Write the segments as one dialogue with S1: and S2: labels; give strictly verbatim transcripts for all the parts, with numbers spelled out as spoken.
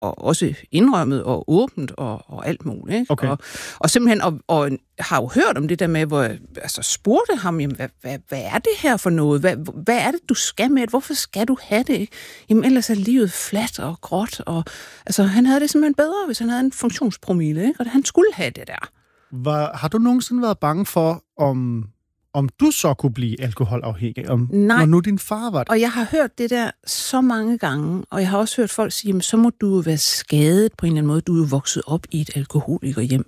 S1: og også indrømmet og åbent og, og alt muligt. Ikke?
S2: Okay.
S1: Og, og simpelthen og, og har jo hørt om det der med, hvor jeg altså, spurgte ham, jamen, hvad, hvad, hvad er det her for noget? Hvad, hvad er det, du skal med det? Hvorfor skal du have det? Ikke? Jamen ellers er livet fladt og gråt. Og, altså, han havde det simpelthen bedre, hvis han havde en funktionspromille, ikke? Og han skulle have det der.
S2: Var, har du nogensinde været bange for, om, om du så kunne blive alkoholafhængig, om,
S1: Nej.
S2: når nu din far var det?
S1: Og jeg har hørt det der så mange gange, og jeg har også hørt folk sige, jamen, så må du jo være skadet på en eller anden måde. Du er jo vokset op i et alkoholikerhjem.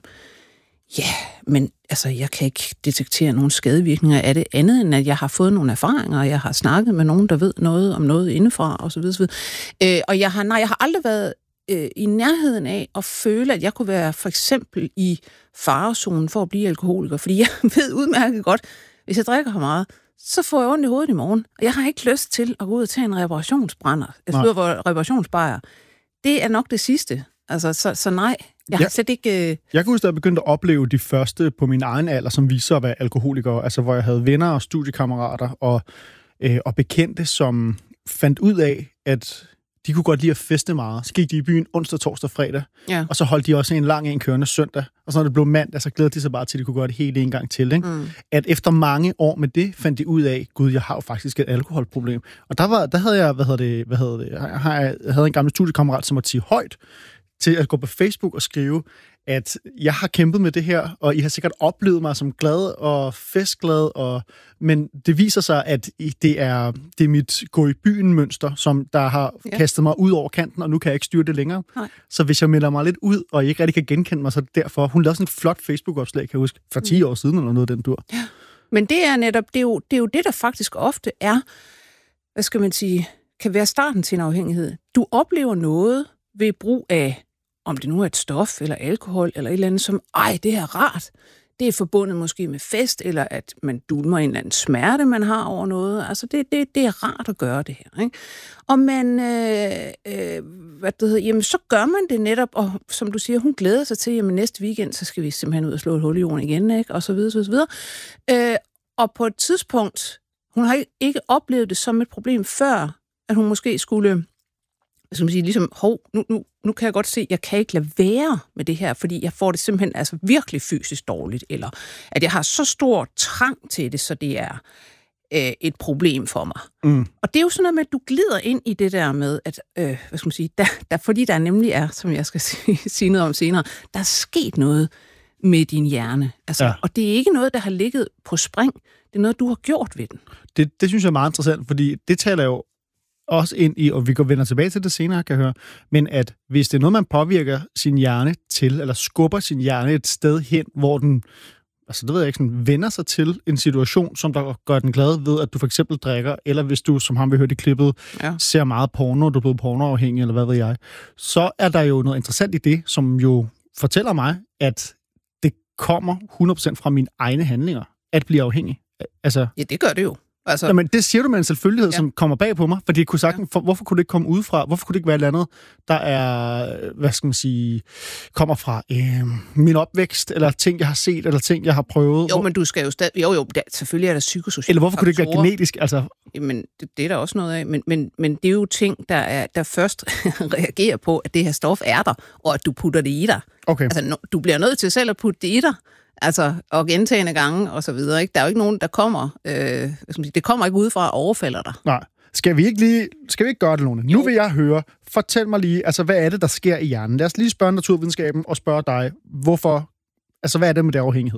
S1: Ja, men altså, jeg kan ikke detektere nogen skadevirkninger af det, andet end at jeg har fået nogle erfaringer, og jeg har snakket med nogen, der ved noget om noget indefra, og så videre, så videre. Øh, og jeg har, nej, jeg har aldrig været øh, i nærheden af at føle, at jeg kunne være for eksempel i farezonen for at blive alkoholiker, fordi jeg ved udmærket godt, hvis jeg drikker for meget, så får jeg ondt i hovedet i morgen, og jeg har ikke lyst til at gå ud og tage en reparationsbrænder, altså ud af reparationsbajer. Det er nok det sidste. Altså, så, så nej, jeg har ja. slet ikke... Øh...
S2: Jeg kan huske, at jeg begyndte at opleve de første på min egen alder, som viste sig at være alkoholikere, altså hvor jeg havde venner og studiekammerater og, øh, og bekendte, som fandt ud af, at de kunne godt lide at feste meget. Så gik de i byen onsdag, torsdag, fredag,
S1: ja.
S2: og så holdt de også en lang en kørende søndag. Og så når det blev mandag, så glædede de sig bare til, at de kunne gøre det hele en gang til. Ikke? Mm. At efter mange år med det, fandt de ud af, gud, jeg har jo faktisk et alkoholproblem. Og der, var, der havde jeg, hvad hedder det, hvad hedder det, jeg, jeg havde en gammel studiekammerat, som måtte sige højt, til at gå på Facebook og skrive, at jeg har kæmpet med det her, og I har sikkert oplevet mig som glad og festglad, og, men det viser sig, at det er, det er mit gå i byen-mønster, som der har ja. kastet mig ud over kanten, og nu kan jeg ikke styre det længere. Nej. Så hvis jeg melder mig lidt ud, og I ikke rigtig kan genkende mig, så derfor. Hun lavede sådan et flot Facebook-opslag, kan jeg huske, for ti mm. år siden, eller noget af den dur.
S1: Ja. Men det er netop, det er, jo, det er jo det, der faktisk ofte er, hvad skal man sige, kan være starten til en afhængighed. Du oplever noget ved brug af, om det nu er et stof, eller alkohol, eller et eller andet, som, ej, det er rart. Det er forbundet måske med fest, eller at man dulmer en eller anden smerte, man har over noget. Altså, det, det, det er rart at gøre det her, ikke? Og man, øh, øh, hvad det hedder, jamen, så gør man det netop, og som du siger, hun glæder sig til, jamen, næste weekend, så skal vi simpelthen ud og slå et hul i jorden igen, ikke? Og så videre, så videre. Øh, og på et tidspunkt, hun har ikke oplevet det som et problem før, at hun måske skulle... Som sige, ligesom, hov, nu, nu, nu kan jeg godt se, at jeg kan ikke lade være med det her, fordi jeg får det simpelthen altså virkelig fysisk dårligt, eller at jeg har så stor trang til det, så det er øh, et problem for mig. Mm. Og det er jo sådan noget med, at du glider ind i det der med, at, øh, hvad skal man sige, der, der, fordi der nemlig er, som jeg skal sige, sige noget om senere, der er sket noget med din hjerne. Altså, ja. Og det er ikke noget, der har ligget på spring, det er noget, du har gjort ved den.
S2: Det, det synes jeg er meget interessant, fordi det taler jo også ind i, og vi går vender tilbage til det senere, kan jeg høre, men at hvis det er noget, man påvirker sin hjerne til, eller skubber sin hjerne et sted hen, hvor den, altså det ved jeg ikke, sådan, vender sig til en situation, som der gør den glad ved, at du for eksempel drikker, eller hvis du, som ham vi hørte i klippet, ja. ser meget porno, og du er blevet pornoafhængig, eller hvad ved jeg, så er der jo noget interessant i det, som jo fortæller mig, at det kommer hundrede procent fra mine egne handlinger, at blive afhængig. Altså,
S1: ja, det gør det jo. Altså,
S2: Jamen, det siger du med en selvfølgelighed, ja. som kommer bag på mig, fordi det kunne sagtens, for, hvorfor kunne det ikke komme udefra? Hvorfor kunne det ikke være et eller andet, der er, hvad skal man sige, kommer fra øh, min opvækst, eller ting, jeg har set, eller ting, jeg har prøvet?
S1: Jo, men du skal jo stadig, jo jo, der, selvfølgelig er der psykosociale
S2: Eller hvorfor
S1: faktorer.
S2: Kunne det ikke være genetisk? Altså...
S1: Jamen, det, det er der også noget af, men, men, men det er jo ting, der, er, der først reagerer på, at det her stof er der, og at du putter det i dig.
S2: Okay.
S1: Altså, du bliver nødt til selv at putte det i dig. Altså, og gentagende gange, og så videre, ikke? Der er jo ikke nogen, der kommer, øh, hvad skal man sige, det kommer ikke udefra og overfalder dig.
S2: Nej. Skal vi ikke lige, skal vi ikke gøre det, Lone? Nu vil jeg høre, fortæl mig lige, altså, hvad er det, der sker i hjernen? Lad os lige spørge naturvidenskaben og spørge dig, hvorfor, altså, hvad er det med det afhængighed?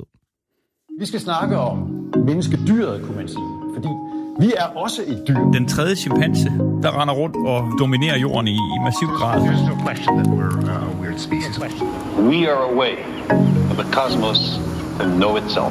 S3: Vi skal snakke om menneskedyret, kunne man sige, fordi vi er også et dyr.
S4: Den tredje chimpanse, der render rundt og dominerer jorden i, i massiv grad.
S5: There's no question that we're a weird species.
S6: We are a way of the cosmos to know itself.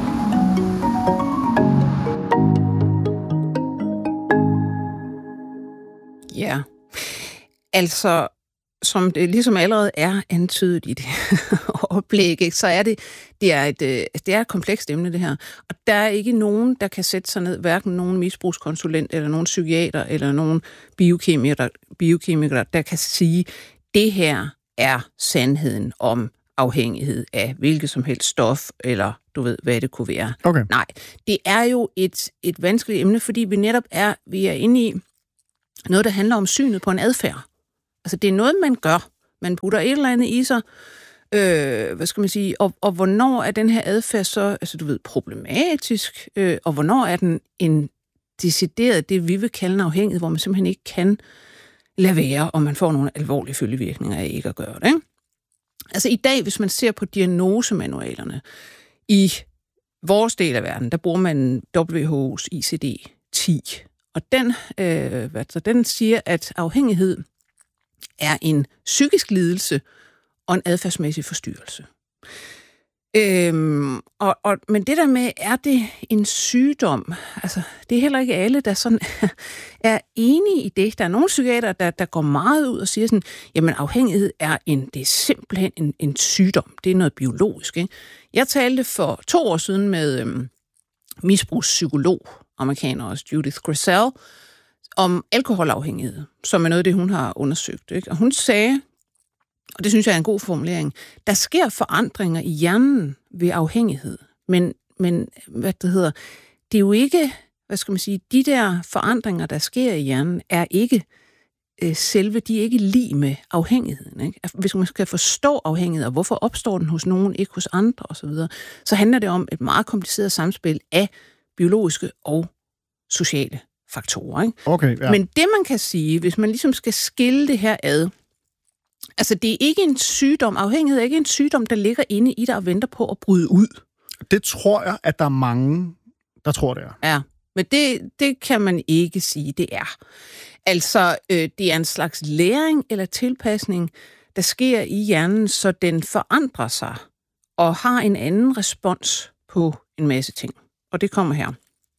S1: Ja, altså, som det ligesom allerede er antydet i det oplæg, ikke, så er det, det er, et, det er et komplekst emne, det her. Og der er ikke nogen, der kan sætte sig ned, hverken nogen misbrugskonsulent, eller nogen psykiater, eller nogen biokemikere, biokemikere, der kan sige, det her er sandheden om afhængighed af hvilket som helst stof, eller du ved, hvad det kunne være.
S2: Okay.
S1: Nej, det er jo et, et vanskeligt emne, fordi vi netop er, vi er inde i noget, der handler om synet på en adfærd. Altså, det er noget, man gør, man putter et eller andet i sig, øh, hvad skal man sige, og, og hvornår er den her adfærd så, altså du ved, problematisk, øh, og hvornår er den en decideret, det vi vil kalde en afhængighed, hvor man simpelthen ikke kan lade være, og man får nogle alvorlige følgevirkninger af ikke at gøre det, ikke? Altså i dag, hvis man ser på diagnosemanualerne, i vores del af verden, der bruger man W H O's I C D ti, og den, øh, hvad så, den siger, at afhængighed er en psykisk lidelse og en adfærdsmæssig forstyrrelse. Øhm, og, og, men det der med, er det en sygdom? Altså, det er heller ikke alle, der sådan er enige i det. Der er nogle psykiater, der, der går meget ud og siger sådan, jamen afhængighed er en, det er simpelthen en, en sygdom. Det er noget biologisk, ikke? Jeg talte for to år siden med øhm, misbrugspsykolog, amerikaner også, Judith Grisel, om alkoholafhængighed, som er noget af det, hun har undersøgt, ikke? Og hun sagde, og det synes jeg er en god formulering, der sker forandringer i hjernen ved afhængighed, men, men hvad det hedder, det er jo ikke, hvad skal man sige, de der forandringer, der sker i hjernen, er ikke øh, selve, de er ikke lig med afhængigheden, ikke? Hvis man skal forstå afhængighed, og hvorfor opstår den hos nogen, ikke hos andre osv., så, så handler det om et meget kompliceret samspil af biologiske og sociale faktorer, ikke?
S2: Okay, ja.
S1: Men det man kan sige, hvis man ligesom skal skille det her ad, altså, det er ikke en sygdom. Afhængighed er ikke en sygdom, der ligger inde i dig og venter på at bryde ud.
S2: Det tror jeg, at der er mange, der tror, det er.
S1: Ja, men det, det kan man ikke sige, det er. Altså, øh, det er en slags læring eller tilpasning, der sker i hjernen, så den forandrer sig og har en anden respons på en masse ting. Og det kommer her.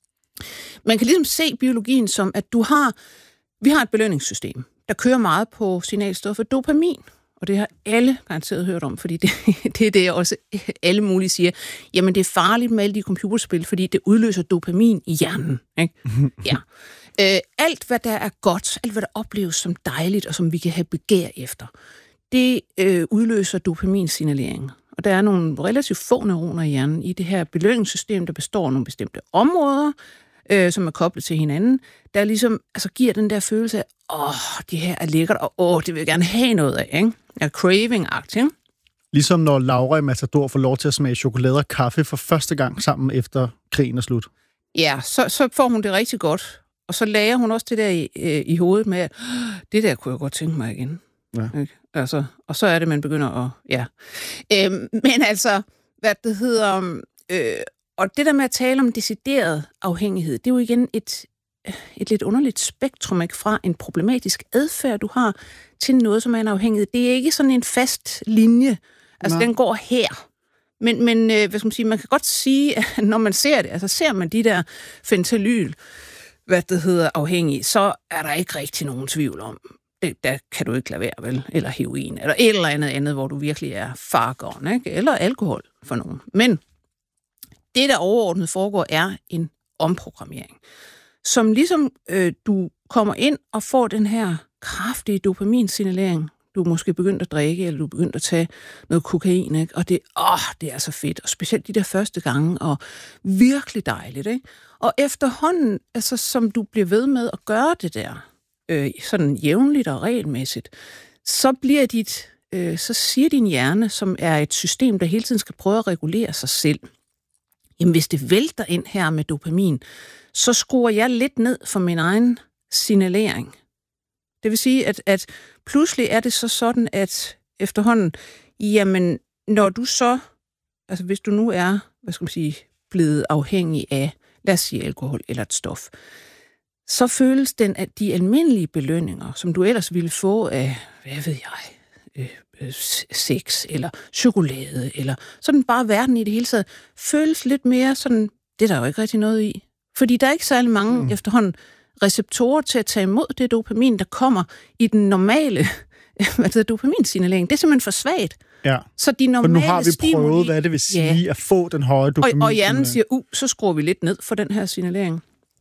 S1: Man kan ligesom se biologien som, at du har, vi har et belønningssystem, der kører meget på signalstoffet dopamin. Og det har alle garanteret hørt om, fordi det, det er det, også alle mulige siger. Jamen, det er farligt med alle de computerspil, fordi det udløser dopamin i hjernen. Ikke? Ja. Øh, alt, hvad der er godt, alt, hvad der opleves som dejligt, og som vi kan have begær efter, det øh, udløser dopaminsignalering. Og der er nogle relativt få neuroner i hjernen i det her belønningssystem, der består af nogle bestemte områder, øh, som er koblet til hinanden, der ligesom altså, giver den der følelse af, åh, det her er lækkert, og åh, det vil jeg gerne have noget af, ikke? Ja, craving-agtigt.
S2: Ligesom når Laura i Matador får lov til at smage chokolade og kaffe for første gang sammen efter krigen er slut.
S1: Ja, så, så får hun det rigtig godt. Og så lærer hun også det der i, øh, i hovedet med, at det der kunne jeg godt tænke mig igen. Ja. Ikke? Altså, og så er det, man begynder at... Ja. Øhm, men altså, hvad det hedder... Øh, og det der med at tale om decideret afhængighed, det er jo igen et, et lidt underligt spektrum, ikke? Fra en problematisk adfærd, du har, til noget, som er en afhængighed. Det er ikke sådan en fast linje. Altså, Nej. Den går her. Men, men øh, hvad skal man sige, man kan godt sige, at når man ser det, altså ser man de der fentanyl, hvad det hedder, afhængige, så er der ikke rigtig nogen tvivl om, det, der kan du ikke lade være, vel? Eller heroin, eller et eller andet andet, hvor du virkelig er fargården, ikke? Eller alkohol for nogen. Men det, der overordnet foregår, er en omprogrammering, som ligesom øh, du kommer ind og får den her kraftige dopaminsignalering. Du er måske begyndt at drikke, eller du er begyndt at tage noget kokain, ikke? Og det, åh, det er så fedt, og specielt de der første gange, og virkelig dejligt, ikke? Og efterhånden, altså, som du bliver ved med at gøre det der, øh, sådan jævnligt og regelmæssigt, så bliver dit, øh, så siger din hjerne, som er et system, der hele tiden skal prøve at regulere sig selv, jamen hvis det vælter ind her med dopamin, så skruer jeg lidt ned for min egen signalering. Det vil sige, at, at pludselig er det så sådan, at efterhånden, jamen, når du så, altså hvis du nu er, hvad skal man sige, blevet afhængig af, lad os sige alkohol eller et stof, så føles den, at de almindelige belønninger, som du ellers ville få af, hvad ved jeg, øh, sex eller chokolade, eller sådan bare verden i det hele taget, føles lidt mere sådan, det er der jo ikke rigtig noget i. Fordi der er ikke særlig mange mm. efterhånden receptorer til at tage imod det dopamin, der kommer i den normale hvad dopaminsignalering. Det er simpelthen for svagt.
S2: Ja.
S1: Så de normale
S2: for nu har vi
S1: stimuli,
S2: prøvet, hvad det vil sige ja. at få den høje dopamin.
S1: Og, og hjernen siger, uh, så skruer vi lidt ned for den her signalering.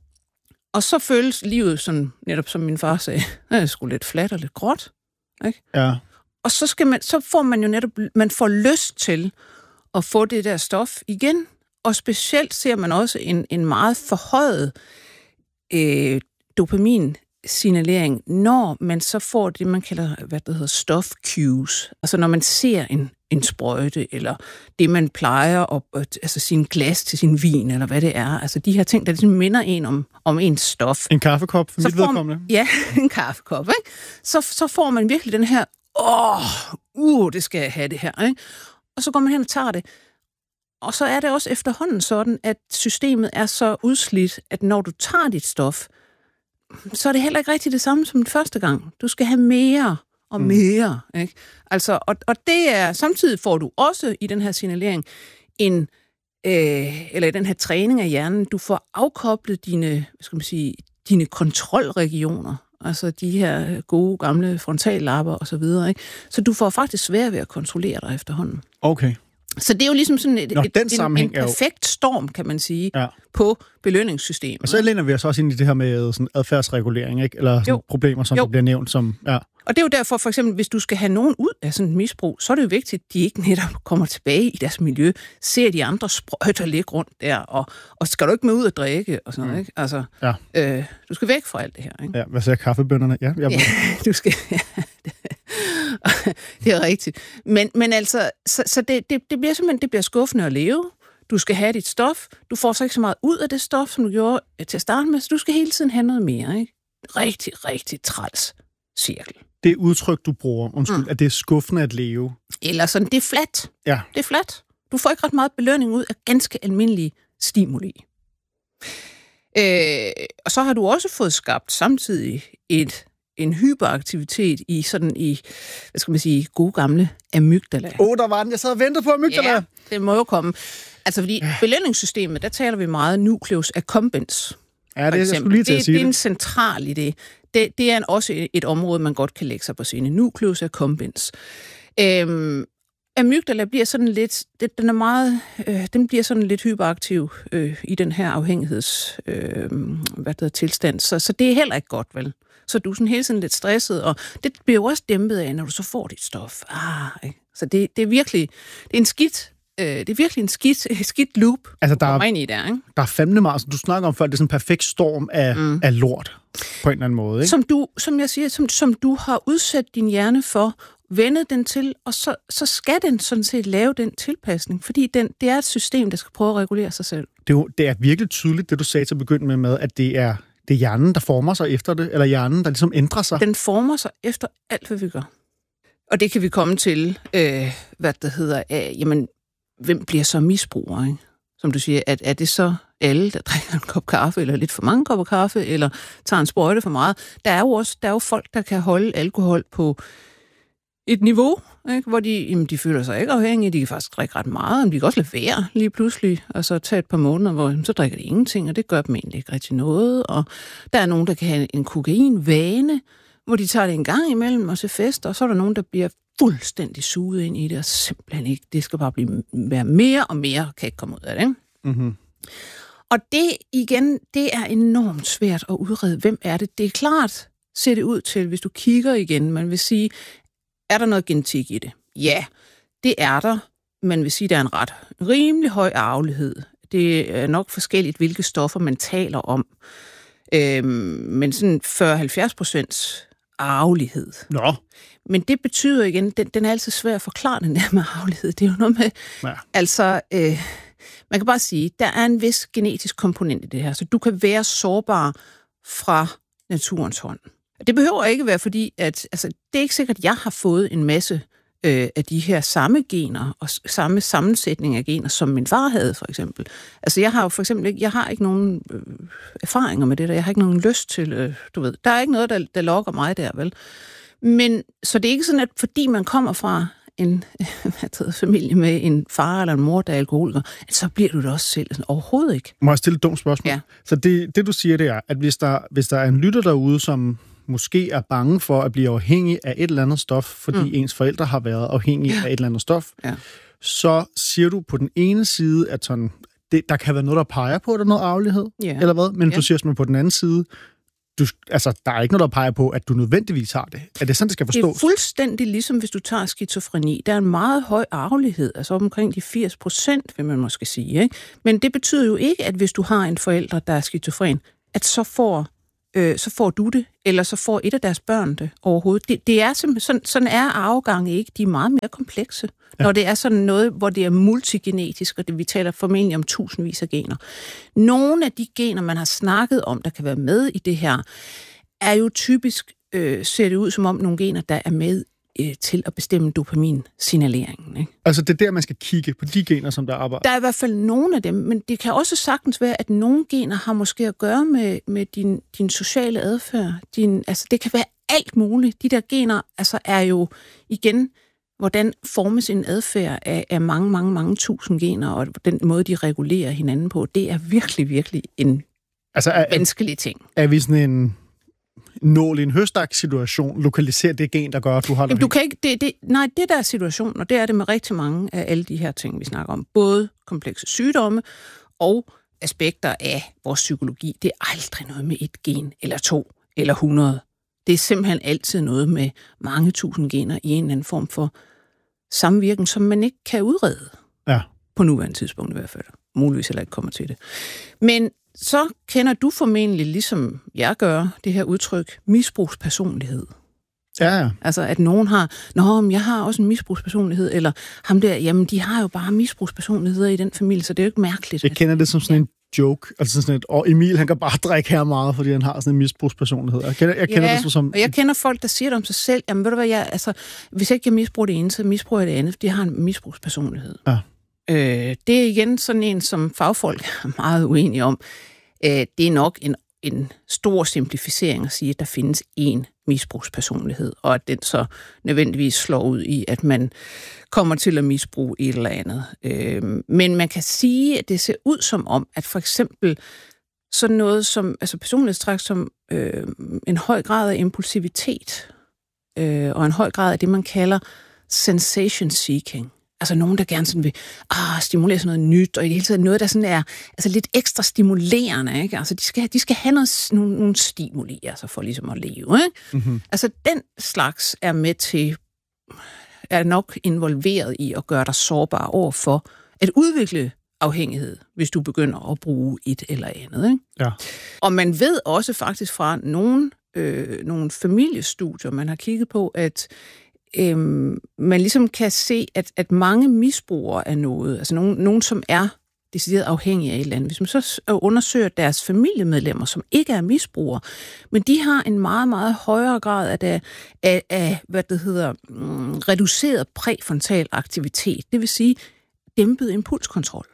S1: Og så føles livet sådan, netop som min far sagde, det er sgu lidt fladt og lidt gråt. Ikke?
S2: Ja.
S1: Og så, skal man, så får man jo netop, man får lyst til at få det der stof igen. Og specielt ser man også en, en meget forhøjet øh, dopamin signalering, når man så får det, man kalder, hvad det hedder, stop cues. Altså når man ser en, en sprøjte, eller det, man plejer at, altså sin glas til sin vin, eller hvad det er. Altså de her ting, der ligesom minder en om, om ens stof.
S2: En kaffekop, for mit vedkommende.
S1: Ja, en kaffekop, ikke? Så, så får man virkelig den her, åh, uh, det skal jeg have det her, ikke? Og så går man hen og tager det. Og så er det også efterhånden sådan, at systemet er så udslidt, at når du tager dit stof, så er det heller ikke rigtig det samme som den første gang. Du skal have mere og mere. Mm. Ikke? Altså, og, og det er, samtidig får du også i den her signalering en, øh, eller i den her træning af hjernen, du får afkoblet dine, hvad skal man sige, dine kontrolregioner, altså de her gode gamle frontallapper og så videre, ikke? Så du får faktisk svært ved at kontrollere dig efterhånden.
S2: Okay.
S1: Så det er jo ligesom sådan et,
S2: Nå,
S1: et, en, en perfekt storm, kan man sige, ja. På belønningssystemet.
S2: Og så læner vi os også ind i det her med sådan adfærdsregulering, ikke? Eller sådan problemer, som der bliver nævnt som... Ja.
S1: Og det er jo derfor, for eksempel, hvis du skal have nogen ud af sådan et misbrug, så er det jo vigtigt, at de ikke netop kommer tilbage i deres miljø, ser de andre sprøjter ligge rundt der, og, og skal du ikke med ud at drikke, og sådan noget, mm. ikke? Altså, ja. øh, du skal væk fra alt det her, ikke?
S2: Ja, hvad siger kaffebønnerne? Ja, jeg...
S1: ja, du skal... Ja, det er rigtigt. Men, men altså, så, så det, det, det bliver simpelthen det bliver skuffende at leve. Du skal have dit stof. Du får så ikke så meget ud af det stof, som du gjorde til at starte med, så du skal hele tiden have noget mere, ikke? Rigtig, rigtig træls cirkel.
S2: Det udtryk, du bruger, undskyld, mm. at det er skuffende at leve.
S1: Eller sådan, det er flat.
S2: Ja.
S1: Det er flat. Du får ikke ret meget belønning ud af ganske almindelige stimuli. Øh, og så har du også fået skabt samtidig et en hyperaktivitet i sådan i, hvad skal man sige, gode gamle amygdala.
S2: Åh, oh, der var den. Jeg sad og ventede på amygdala.
S1: Ja, det må jo komme. Altså, fordi ja. belønningssystemet, der taler vi meget nucleus accumbens.
S2: Ja, det, jeg skulle lige til
S1: det,
S2: at sige
S1: det. Det er en central idé. Det, det er en, også et område, man godt kan lægge sig på sine. Nucleus accumbens. Øhm, amygdala bliver sådan lidt, det, den er meget, øh, den bliver sådan lidt hyperaktiv øh, i den her afhængigheds, øh, hvad det hedder, tilstand. Så, så det er heller ikke godt, vel? Så du er sådan hele tiden lidt stresset, og det bliver jo også dæmpet af, når du så får dit stof. Ah, ikke? Så det, det er virkelig, det er en skidt, øh, det er virkelig en skidt, skidt loop, altså, der kommer ind i der, ikke?
S2: Der er fandme meget, som du snakker om før, det er sådan en perfekt storm af, mm. af lort, på en eller anden måde, ikke?
S1: Som du, som jeg siger, som, som du har udsat din hjerne for, vendet den til, og så, så skal den sådan set lave den tilpasning, fordi den, det er et system, der skal prøve at regulere sig selv.
S2: Det er, jo, det er virkelig tydeligt, det du sagde til at begynde med, med at det er Det er hjernen, der former sig efter det, eller hjernen, der ligesom ændrer sig?
S1: Den former sig efter alt, hvad vi gør. Og det kan vi komme til, øh, hvad det hedder, af, jamen, hvem bliver så misbruger, ikke? Som du siger, at er det så alle, der drikker en kop kaffe, eller lidt for mange kopper kaffe, eller tager en sprøjte for meget? Der er jo også der er jo folk, der kan holde alkohol på et niveau, ikke? Hvor de, jamen, de føler sig ikke afhængige, de kan faktisk drikke ret meget, men de kan også lade være lige pludselig, og så tage et par måneder, hvor jamen, så drikker de ingenting, og det gør dem egentlig ikke rigtig noget, og der er nogen, der kan have en kokainvane, hvor de tager det en gang imellem og til fest, og så er der nogen, der bliver fuldstændig suget ind i det, og simpelthen ikke, det skal bare blive være mere og mere, kan ikke komme ud af det, ikke? Mm-hmm. Og det igen, det er enormt svært at udrede, hvem er det. Det er klart, ser det ud til, hvis du kigger igen, man vil sige, er der noget genetik i det? Ja, det er der. Man vil sige, at der er en ret rimelig høj arvelighed. Det er nok forskelligt, hvilke stoffer man taler om. Øhm, men sådan fyrre til halvfjerds procent arvelighed.
S2: Nå.
S1: Men det betyder igen, den, den er altid svær at forklare, den der med arvelighed. Det er jo noget med... Ja. Altså, øh, man kan bare sige, der er en vis genetisk komponent i det her, så du kan være sårbar fra naturens hånd. Det behøver ikke være, fordi at, altså, det er ikke sikkert, at jeg har fået en masse øh, af de her samme gener og samme sammensætning af gener, som min far havde, for eksempel. Altså, jeg har jo for eksempel ikke, jeg har ikke nogen øh, erfaringer med det der. Jeg har ikke nogen lyst til, øh, du ved, der er ikke noget, der, der lokker mig der, vel? Men, så det er ikke sådan, at fordi man kommer fra en hvad hedder, familie med en far eller en mor, der er alkoholiker, så bliver du det også selv. Sådan, overhovedet ikke.
S2: Må jeg stille et dumt spørgsmål?
S1: Ja.
S2: Så det, det, du siger, det er, at hvis der, hvis der er en lytter derude, som måske er bange for at blive afhængig af et eller andet stof, fordi mm. ens forældre har været afhængige ja. af et eller andet stof, ja. så siger du på den ene side, at sådan, det, der kan være noget, der peger på, at der er noget arvelighed, ja. eller hvad? Men ja. du siger simpelthen på den anden side, du, altså, der er ikke noget, der peger på, at du nødvendigvis har det. Er det sådan, det skal forstås?
S1: Det er fuldstændig ligesom, hvis du tager skizofreni. Der er en meget høj arvelighed, altså omkring de firs procent, vil man måske sige. Ikke? Men det betyder jo ikke, at hvis du har en forælder, der er skizofren, at så får øh, så får du det, eller så får et af deres børn det overhovedet. Det, det er simpelthen, sådan, sådan er arvegange ikke. De er meget mere komplekse, ja. Når det er sådan noget, hvor det er multigenetisk, og det, vi taler formentlig om tusindvis af gener. Nogle af de gener, man har snakket om, der kan være med i det her, er jo typisk, øh, ser det ud som om nogle gener, der er med øh, til at bestemme dopaminsignaleringen. Ikke?
S2: Altså det er der, man skal kigge på de gener, som der arbejder?
S1: Der er i hvert fald nogle af dem, men det kan også sagtens være, at nogle gener har måske at gøre med, med din, din sociale adfærd. Din, altså det kan være alt muligt. De der gener altså, er jo igen, hvordan formes en adfærd af, af mange, mange, mange tusind gener, og den måde, de regulerer hinanden på, det er virkelig, virkelig en altså, er, vanskelig ting.
S2: Er vi sådan en nål i en høstak-situation, lokalisere det gen, der gør, at du har
S1: det? Du kan ikke, det, det, nej, det der er situationen, og det er det med rigtig mange af alle de her ting, vi snakker om. Både komplekse sygdomme og aspekter af vores psykologi. Det er aldrig noget med et gen, eller to, eller hundrede. Det er simpelthen altid noget med mange tusind gener i en eller anden form for samvirken, som man ikke kan udrede.
S2: Ja.
S1: På nuværende tidspunkt i hvert fald. Muligvis heller ikke kommer til det. Men så kender du formentlig, ligesom jeg gør, det her udtryk, misbrugspersonlighed.
S2: Ja, ja.
S1: Altså, at nogen har, nå, men jeg har også en misbrugspersonlighed, eller ham der, jamen, de har jo bare misbrugspersonligheder i den familie, så det er jo ikke mærkeligt.
S2: Jeg kender det som sådan en joke, altså sådan et, og Emil, han kan bare drikke her meget, fordi han har sådan en misbrugspersonlighed. Jeg kender, jeg kender
S1: ja,
S2: det som...
S1: og jeg kender folk, der siger det om sig selv, jamen, ved du hvad, jeg, altså, hvis jeg ikke kan misbruge det ene, så misbruger jeg det andet, fordi jeg har en misbrugspersonlighed. Ja. Øh, det er igen sådan en, som fagfolk er meget uenige om. Øh, det er nok en, en stor simplificering at sige, at der findes én misbrugspersonlighed, og at den så nødvendigvis slår ud i, at man kommer til at misbruge et eller andet. Øh, men man kan sige, at det ser ud som om, at for eksempel sådan noget som, altså personlighedstræk som øh, en høj grad af impulsivitet, øh, og en høj grad af det, man kalder sensation seeking. Altså nogen, der gerne sådan vil ah, stimulere sådan noget nyt, og i det hele taget noget, der sådan er altså lidt ekstra stimulerende. Ikke? Altså de skal, de skal have noget, nogle, nogle stimuli, altså for ligesom at leve. Ikke? Mm-hmm. Altså den slags er med til, er nok involveret i at gøre dig sårbar over for at udvikle afhængighed, hvis du begynder at bruge et eller andet. Ikke?
S2: Ja.
S1: Og man ved også faktisk fra nogle, øh, nogle familiestudier, man har kigget på, at Øhm, man ligesom kan se, at, at mange misbrugere af noget, altså nogen, nogen som er decideret afhængige af et eller andet, hvis man så undersøger deres familiemedlemmer, som ikke er misbrugere, men de har en meget, meget højere grad af, det, af, af hvad det hedder, mm, reduceret præfrontal aktivitet, det vil sige dæmpet impulskontrol.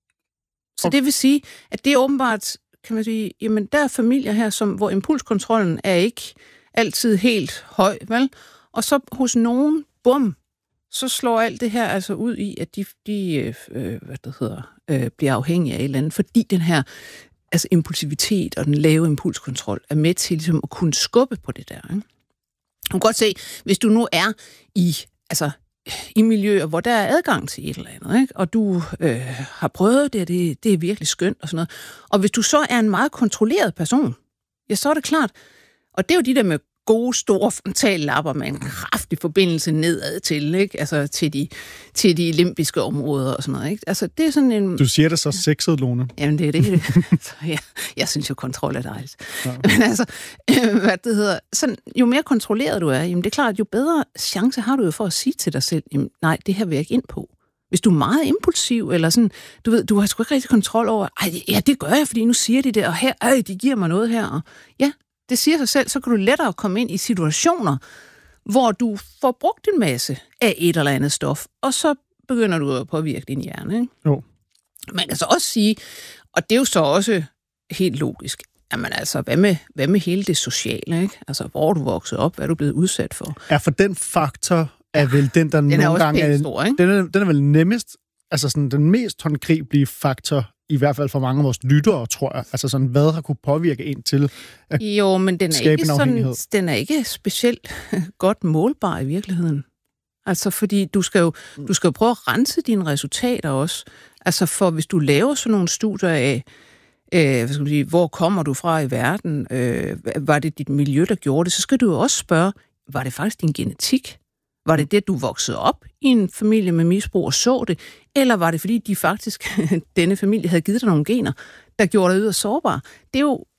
S1: Så okay. Det vil sige, at det er åbenbart, kan man sige, jamen der er familier her, som, hvor impulskontrollen er ikke altid helt høj, vel? Og så hos nogen, bum, så slår alt det her altså ud i, at de, de øh, hvad det hedder, øh, bliver afhængige af et eller andet, fordi den her altså impulsivitet og den lave impulskontrol er med til ligesom, at kunne skubbe på det der. Ikke? Du kan godt se, hvis du nu er i, altså, i miljøer, hvor der er adgang til et eller andet, ikke? Og du øh, har prøvet det, det, det er virkelig skønt og sådan noget. Og hvis du så er en meget kontrolleret person, ja, så er det klart, og det er jo de der med gode, store frontallapper med en kraftig forbindelse nedad til, ikke? Altså til de, til de limbiske områder og sådan noget, ikke? Altså det er sådan en...
S2: Du siger det så sexet, Lone.
S1: Jamen det er det. Så, ja, jeg synes jo, kontrol er dejligt. Ja. Men altså, øh, hvad det hedder, sådan, jo mere kontrolleret du er, jamen det er klart, jo bedre chance har du jo for at sige til dig selv, jamen nej, det her vil jeg ikke ind på. Hvis du er meget impulsiv, eller sådan, du ved, du har sgu ikke rigtig kontrol over, ej, ja, det gør jeg, fordi nu siger de det, og her, ej, de giver mig noget her, og ja, det siger sig selv, så kan du lettere komme ind i situationer, hvor du får brugt en masse af et eller andet stof, og så begynder du at påvirke din hjerne. Ikke?
S2: Jo.
S1: Man kan så også sige, og det er jo så også helt logisk, jamen altså, hvad med, hvad med hele det sociale? Ikke? Altså, hvor er du vokset op? Hvad er du blevet udsat for?
S2: Ja, for den faktor er vel den, der
S1: den
S2: nogle
S1: er
S2: gange er,
S1: stor, ikke?
S2: Den, er, den er vel nemmest, altså sådan den mest håndgribelige faktor, i hvert fald for mange af vores lyttere, tror jeg. Altså sådan, hvad har kunne påvirke en til at
S1: jo, men den er
S2: skabe
S1: ikke
S2: en afhængighed?
S1: Sådan, den er ikke specielt godt målbar i virkeligheden. Altså, fordi du skal jo, du skal jo prøve at rense dine resultater også. Altså, for hvis du laver sådan nogle studier af, øh, hvad skal man sige, hvor kommer du fra i verden, øh, var det dit miljø, der gjorde det, så skal du jo også spørge, var det faktisk din genetik? Var det det, du voksede op i en familie med misbrug og så det? Eller var det, fordi de faktisk, denne familie havde givet dig nogle gener, der gjorde dig yderst sårbar? Det er jo,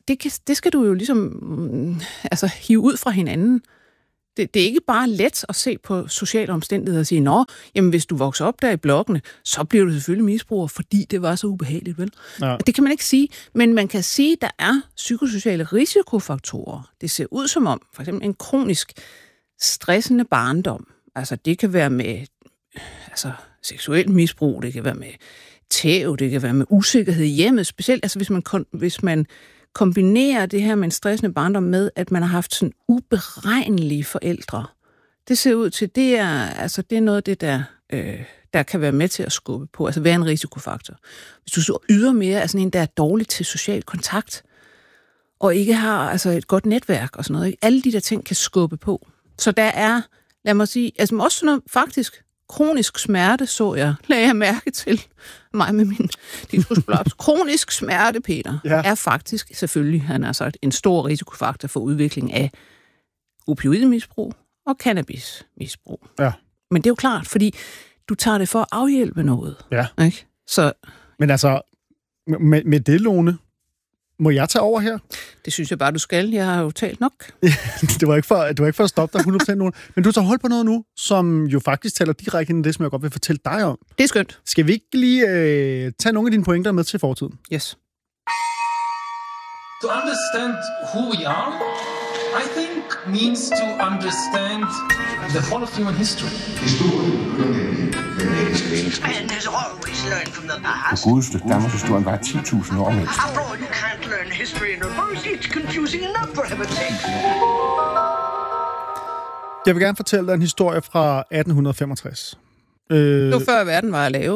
S1: det, kan, det skal du jo ligesom mm, altså, hive ud fra hinanden. Det, det er ikke bare let at se på sociale omstændigheder og sige, nå, jamen hvis du vokser op der i blokkene, så bliver du selvfølgelig misbruger, fordi det var så ubehageligt, vel? Ja. Det kan man ikke sige, men man kan sige, at der er psykosociale risikofaktorer. Det ser ud som om, for eksempel en kronisk stressende barndom, altså det kan være med altså, seksuelt misbrug, det kan være med tæv, det kan være med usikkerhed i hjemmet, specielt altså hvis man, hvis man kombinerer det her med en stressende barndom med, at man har haft sådan uberegnelige forældre. Det ser ud til, det er, altså, det er noget af det, der, øh, der kan være med til at skubbe på, altså være en risikofaktor. Hvis du så ydermere er sådan en, der er dårlig til social kontakt, og ikke har altså, et godt netværk og sådan noget, ikke? Alle de der ting kan skubbe på. Så der er, lad mig sige, altså også sådan noget, faktisk, kronisk smerte, så jeg, lagde jeg mærke til mig med min diskusprolaps. Kronisk smerte, Peter, ja. er faktisk selvfølgelig, han har sagt, en stor risikofaktor for udvikling af opioidmisbrug og cannabismisbrug.
S2: Ja.
S1: Men det er jo klart, fordi du tager det for at afhjælpe noget.
S2: Ja.
S1: Ikke? Så,
S2: Men altså, med, med det, Lone, må jeg tage over her?
S1: Det synes jeg bare, du skal. Jeg har jo talt nok.
S2: det, var ikke for, det var ikke for at stoppe dig hundrede procent nu. Men du tager hold på noget nu, som jo faktisk taler direkte ind i det, som jeg godt vil fortælle dig om.
S1: Det er skønt.
S2: Skal vi ikke lige øh, tage nogle af dine pointer med til fortiden?
S1: Yes.
S7: To understand who we are, I think means to understand the whole of human history.
S8: And there's always learn from the past.
S9: For godeste, Danmarks historien var ti tusind år mindst.
S8: After all, you can't learn history in reverse. It's confusing enough for heaven's sake.
S2: Jeg vil gerne fortælle dig en historie fra atten femogtres. Øh...
S1: Det var før verden var at lave.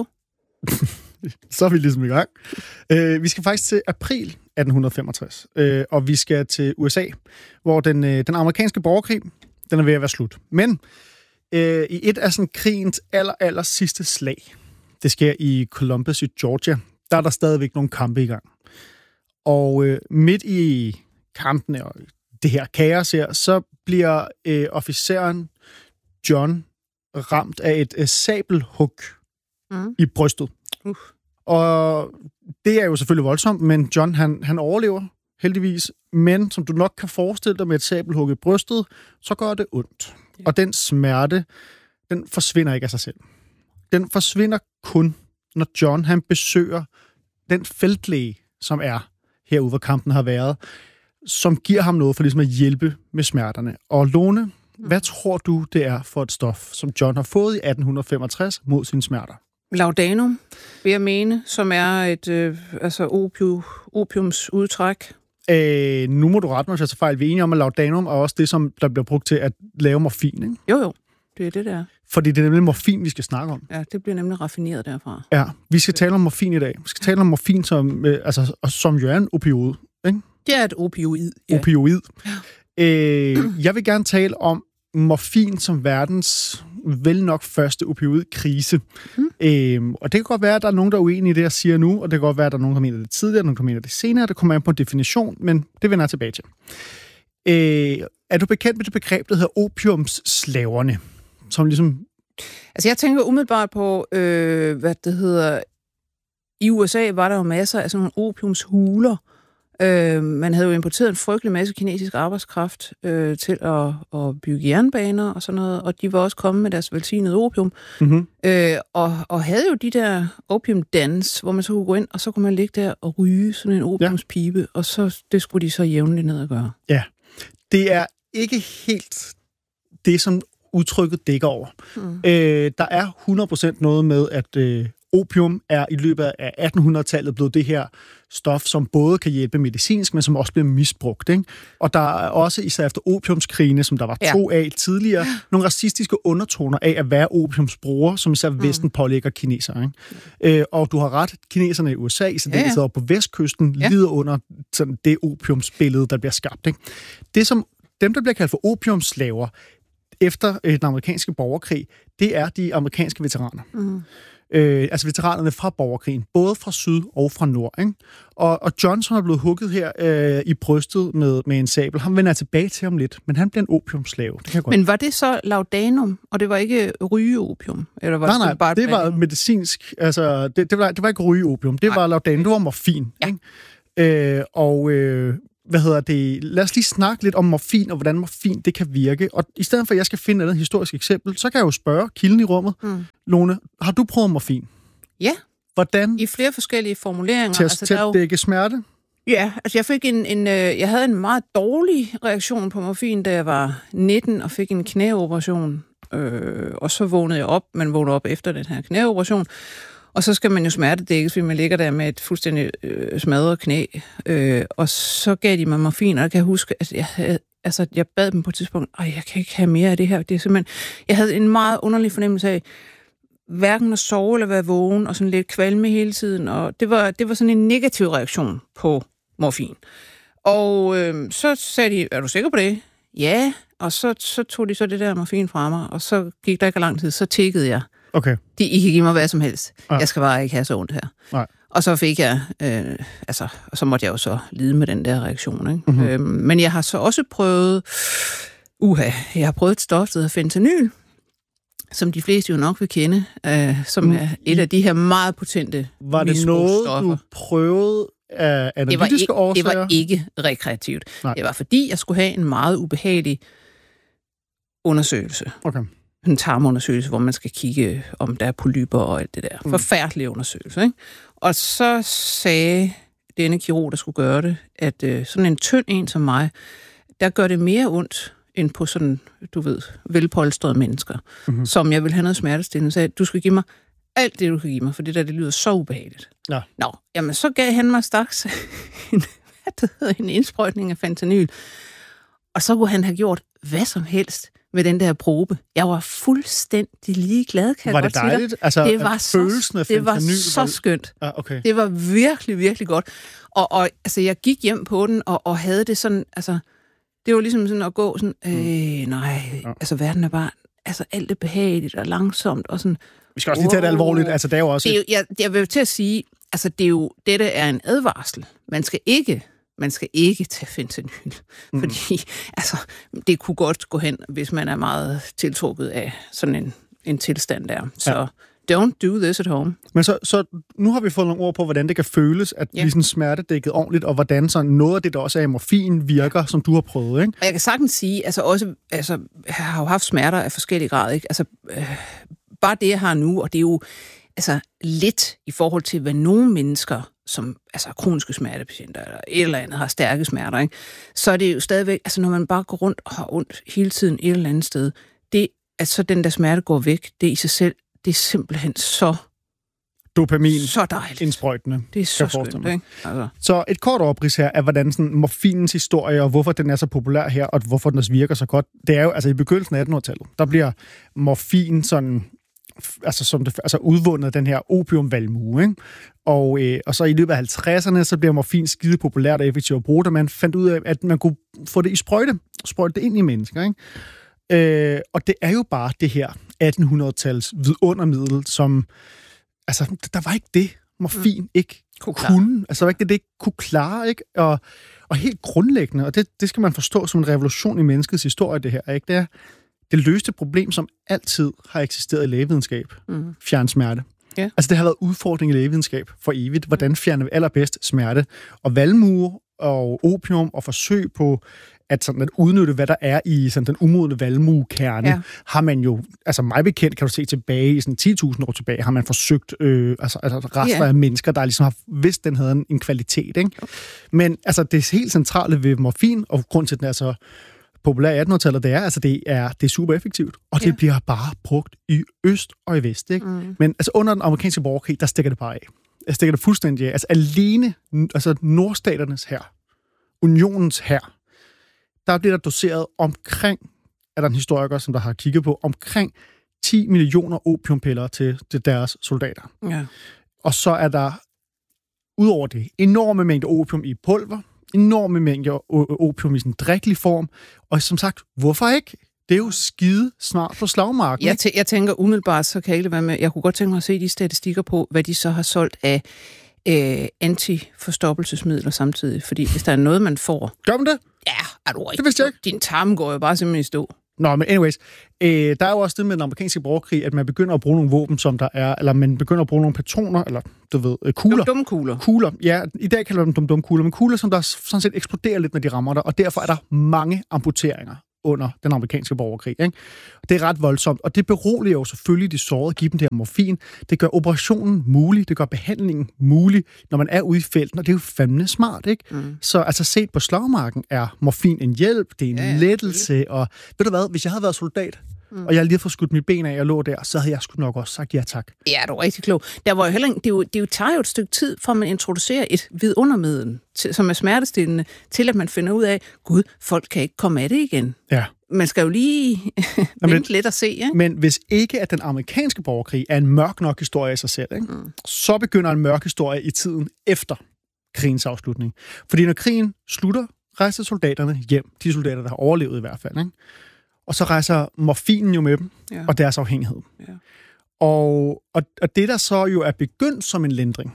S2: Så er vi ligesom i gang. Øh, vi skal faktisk til april atten femogtres, øh, og vi skal til U S A, hvor den, øh, den amerikanske borgerkrig, den er ved at være slut. Men øh, i et af sådan krigens aller, aller sidste slag, det sker i Columbus i Georgia, der er der stadigvæk nogle kampe i gang. Og øh, midt i kampene og det her kaos her, så bliver øh, officeren John ramt af et øh, sabelhug mm. i brystet. Uh. Og det er jo selvfølgelig voldsomt, men John, han, han overlever heldigvis. Men som du nok kan forestille dig med et sabelhug i brystet, så gør det ondt. Yeah. Og den smerte, den forsvinder ikke af sig selv. Den forsvinder kun, når John han besøger den feltlæge, som er herude, hvor kampen har været, som giver ham noget for ligesom at hjælpe med smerterne. Og Lone, mm. hvad tror du, det er for et stof, som John har fået i atten femogtres mod sine smerter?
S1: Laudanum, vil jeg mene, som er et øh, altså opium, opiumsudtræk.
S2: Øh, nu må du rette mig, hvis jeg tager fejl. Vi er enige om, at laudanum er også det, som der bliver brugt til at lave morfin, ikke?
S1: Jo, jo. Det er det, der.
S2: Fordi det er nemlig morfin, vi skal snakke om.
S1: Ja, det bliver nemlig raffineret derfra.
S2: Ja, vi skal tale om morfin i dag. Vi skal tale om morfin, som, øh, altså, som jo er en opioid, ikke?
S1: Det er et opioid, ja.
S2: Opioid. Ja. Øh, jeg vil gerne tale om morfin som verdens vel nok første opioidkrise. Mm. Øhm, og det kan godt være, at der er nogen, der er uenige i det, jeg siger nu, og det kan godt være, at der er nogen, der mener det tidligere, nogen, der mener det senere. Det kommer an på en definition, men det vender jeg tilbage til. Øh, er du bekendt med det begreb, der hedder opiumsslaverne? Som ligesom...
S1: Altså, jeg tænker umiddelbart på, øh, hvad det hedder... I U S A var der jo masser af sådan nogle opiumshuler. Øh, man havde jo importeret en frygtelig masse kinesisk arbejdskraft øh, til at, at bygge jernbaner og sådan noget, og de var også kommet med deres velsignede opium. Mm-hmm. Øh, og, og havde jo de der opiumdans, hvor man så kunne gå ind, og så kunne man ligge der og ryge sådan en opiumspibe, ja. Og så det skulle de så jævnligt ned og gøre.
S2: Ja, det er ikke helt det, som udtrykket dækker over. Mm. Øh, der er hundrede procent noget med, at øh, opium er i løbet af attenhundredetallet blevet det her stof, som både kan hjælpe medicinsk, men som også bliver misbrugt. Ikke? Og der er også, især efter opiumskrigene, som der var ja. to af tidligere, nogle racistiske undertoner af at være opiumsbrugere, som især Vesten mm. pålægger kinesere. Ikke? Øh, og du har ret, kineserne i U S A, i særdeleshed ja, ja. på vestkysten, ja. lider under sådan, det opiumsbillede, der bliver skabt. Ikke? Det, som dem, der bliver kaldt for opiumslaver, efter øh, den amerikanske borgerkrig, det er de amerikanske veteraner. Mm. Øh, altså veteranerne fra borgerkrigen, både fra syd og fra nord. Ikke? Og, og Johnson er blevet hugget her øh, i brystet med, med en sabel. Han vender tilbage til ham lidt, men han bliver en opiumslave. Det kan godt.
S1: Men var det så laudanum, og det var ikke rygeopium? Eller var
S2: nej,
S1: det
S2: nej,
S1: bare
S2: det var medicinsk. Altså, det, det, var, det var ikke rygeopium, det nej. var laudanum, det var morfin. Ja. Ikke? Øh, og... Øh, hvad hedder det, lad os lige snakke lidt om morfin, og hvordan morfin det kan virke. Og i stedet for, at jeg skal finde et historisk eksempel, så kan jeg jo spørge kilden i rummet. Mm. Lone, har du prøvet morfin?
S1: Ja.
S2: Hvordan?
S1: I flere forskellige formuleringer.
S2: Til at, altså, til at dække jo... smerte?
S1: Ja, altså jeg fik en, en øh, jeg havde en meget dårlig reaktion på morfin, da jeg var nitten og fik en knæoperation. Øh, og så vågnede jeg op, man vågnede op efter den her knæoperation. Og så skal man jo smertedækkes, fordi man ligger der med et fuldstændig øh, smadret knæ. Øh, og så gav de mig morfin, og jeg kan huske, at jeg, havde, altså, jeg bad dem på et tidspunkt, ej, jeg kan ikke have mere af det her. Det er simpelthen, jeg havde en meget underlig fornemmelse af, hverken at sove eller være vågen, og sådan lidt kvalme hele tiden. Og det var, det var sådan en negativ reaktion på morfin. Og øh, så sagde de, er du sikker på det? Ja. Og så, så tog de så det der morfin fra mig, og så gik der ikke lang tid, så tikkede jeg.
S2: Okay.
S1: De, I kan give mig hvad som helst.
S2: Ja.
S1: Jeg skal bare ikke have så ondt her.
S2: Nej.
S1: Og så fik jeg, øh, altså, og så måtte jeg jo så lide med den der reaktion. Ikke? Mm-hmm. Øhm, men jeg har så også prøvet, uha, jeg har prøvet et stof, der hedder fentanyl, som de fleste jo nok vil kende, øh, som mm. er et af de her meget potente
S2: Var det noget, du prøvede af analytiske årsager?
S1: Det var ikke rekreativt.
S2: Nej.
S1: Det var fordi, jeg skulle have en meget ubehagelig undersøgelse.
S2: Okay.
S1: En tarmundersøgelse, hvor man skal kigge, om der er polypper og alt det der. Mm. Forfærdelig undersøgelse, ikke? Og så sagde denne kirurg, der skulle gøre det, at øh, sådan en tynd en som mig, der gør det mere ondt, end på sådan, du ved, velpolstrede mennesker, mm-hmm. som jeg vil have noget smertestillende. Sagde, du skal give mig alt det, du kan give mig, for det der, det lyder så ubehageligt.
S2: Ja.
S1: Nå, jamen så gav han mig straks en, hvad det hedder, en indsprøjtning af fentanyl. Og så kunne han have gjort hvad som helst med den der probe. Jeg var fuldstændig ligeglad, kan
S2: var
S1: jeg
S2: det
S1: godt
S2: dejligt? Altså,
S1: det var
S2: følelsen af
S1: det var
S2: fentanyl?
S1: så skønt.
S2: Ah, okay.
S1: Det var virkelig, virkelig godt. Og, og altså, jeg gik hjem på den, og, og havde det sådan, altså, det var ligesom sådan at gå sådan, øh, nej, ja. altså, verden er bare, altså, alt er behageligt og langsomt, og sådan.
S2: Vi skal også lige tage det alvorligt, altså, det er jo også...
S1: Det er jo, jeg, jeg vil jo til at sige, altså, det er jo, dette er en advarsel. Man skal ikke... Man skal ikke tage fentanyl, mm. fordi altså, det kunne godt gå hen, hvis man er meget tiltrukket af sådan en, en tilstand der. Så ja. Don't do this at home.
S2: Men så, så nu har vi fået nogle ord på, hvordan det kan føles at ja. blive sådan smertedækket ordentligt, og hvordan sådan noget af det, der også er i morfin, virker, som du har prøvet, ikke?
S1: Og jeg kan sagtens sige, altså også, altså, jeg har jo haft smerter af forskellige grader, ikke? Altså, øh, bare det, jeg har nu, og det er jo altså lidt i forhold til, hvad nogle mennesker, som altså kroniske smertepatienter eller et eller andet, har stærke smerter, ikke? Så er det jo stadigvæk, altså når man bare går rundt og har ondt hele tiden et eller andet sted, det, at så den der smerte går væk, det i sig selv, det er simpelthen så
S2: dopamin,
S1: så dejligt.
S2: Indsprøjtende.
S1: Det er så skønt, ikke? Altså.
S2: Så et kort oprids her af, hvordan sådan morfinens historie, og hvorfor den er så populær her, og hvorfor den også virker så godt. Det er jo, altså i begyndelsen af attenhundredetallet, der bliver morfin sådan... altså som det, altså udvundet den her opiumvalmue, ikke? Og, øh, og så i løbet af halvtredserne, så bliver morfin skide populært og effektivt at bruge, da man fandt ud af, at man kunne få det i sprøjte, sprøjte det ind i mennesker, ikke? Øh, og det er jo bare det her attenhundredetals vidundermiddel, som, altså, der var ikke det, morfin mm. ikke kunne, kunne. Altså, der var ikke det, det ikke kunne klare, ikke? Og, og helt grundlæggende, og det, det skal man forstå som en revolution i menneskets historie, det her, ikke? Det er det løste problem, som altid har eksisteret i lægevidenskab. Mm. Fjern smerte. Yeah. Altså, det har været udfordring i lægevidenskab for evigt. Hvordan fjerner vi allerbedst smerte? Og valmue og opium og forsøg på at, sådan, at udnytte, hvad der er i sådan, den umodne valmuekerne, yeah. har man jo, altså mig bekendt, kan du se tilbage i sådan ti tusind år tilbage, har man forsøgt, øh, altså, altså rester yeah. af mennesker, der ligesom har vidst, den havde en, en kvalitet, ikke? Okay. Men altså, det helt centrale ved morfin, og grund til, at den er så populær i attenhundredetallet, det er, altså det er, det er super effektivt, og det ja. bliver bare brugt i øst og i vest, ikke? Mm. Men altså under den amerikanske borgerkrig, der stikker det bare af. Der stikker det fuldstændig af. Altså alene, altså nordstaternes hær, unionens hær, der bliver der doseret omkring, er der en historiker, som der har kigget på, omkring ti millioner opiumpiller til, til deres soldater.
S1: Ja.
S2: Og så er der, udover det, enorme mængder opium i pulver, enorme mængder opium i sådan en drikkelig form. Og som sagt, hvorfor ikke? Det er jo skide snart på slagmarken.
S1: Jeg, tæ- jeg tænker umiddelbart, så kan jeg ikke være med. Jeg kunne godt tænke mig at se de statistikker på, hvad de så har solgt af øh, antiforstoppelsesmidler samtidig. Fordi hvis der er noget, man får...
S2: Gør man det?
S1: Ja, er du rigtig.
S2: Det vidste jeg ikke.
S1: Din tarm går jo bare simpelthen i stå.
S2: Nå, men anyways, øh, der er jo også det med den amerikanske borgerkrig, at man begynder at bruge nogle våben, som der er, eller man begynder at bruge nogle patroner, eller du ved, øh, kugler.
S1: Dumme kugler.
S2: Kugler, ja. I dag kalder man dem dumme kugler, men kugler, som der sådan set eksploderer lidt, når de rammer dig, og derfor er der mange amputeringer under den amerikanske borgerkrig. Ikke? Det er ret voldsomt, og det beroliger jo selvfølgelig de sårede, give dem det her morfin. Det gør operationen mulig, det gør behandlingen mulig, når man er ude i felten, og det er jo fandme smart, ikke? Mm. Så altså set på slagmarken er morfin en hjælp, det er en ja, ja, lettelse, og ved du hvad, hvis jeg havde været soldat, mm. og jeg lige havde fået skudt mit ben af og lå der, så havde jeg sgu nok også sagt ja tak.
S1: Ja, du er rigtig klog. Der var jo heller, det, er jo, det tager jo et stykke tid, for at man introducerer et vidundermiddel, til, som er smertestillende, til at man finder ud af, gud, folk kan ikke komme af det igen.
S2: Ja.
S1: Man skal jo lige vente lidt og se, ikke?
S2: Men hvis ikke, at den amerikanske borgerkrig er en mørk nok historie i sig selv, ikke? Mm. så begynder en mørk historie i tiden efter krigens afslutning. Fordi når krigen slutter, rejser soldaterne hjem. De soldater, der har overlevet i hvert fald, ikke? Og så rejser morfinen jo med dem, ja. og deres afhængighed. Ja. Og, og, og det, der så jo er begyndt som en lindring,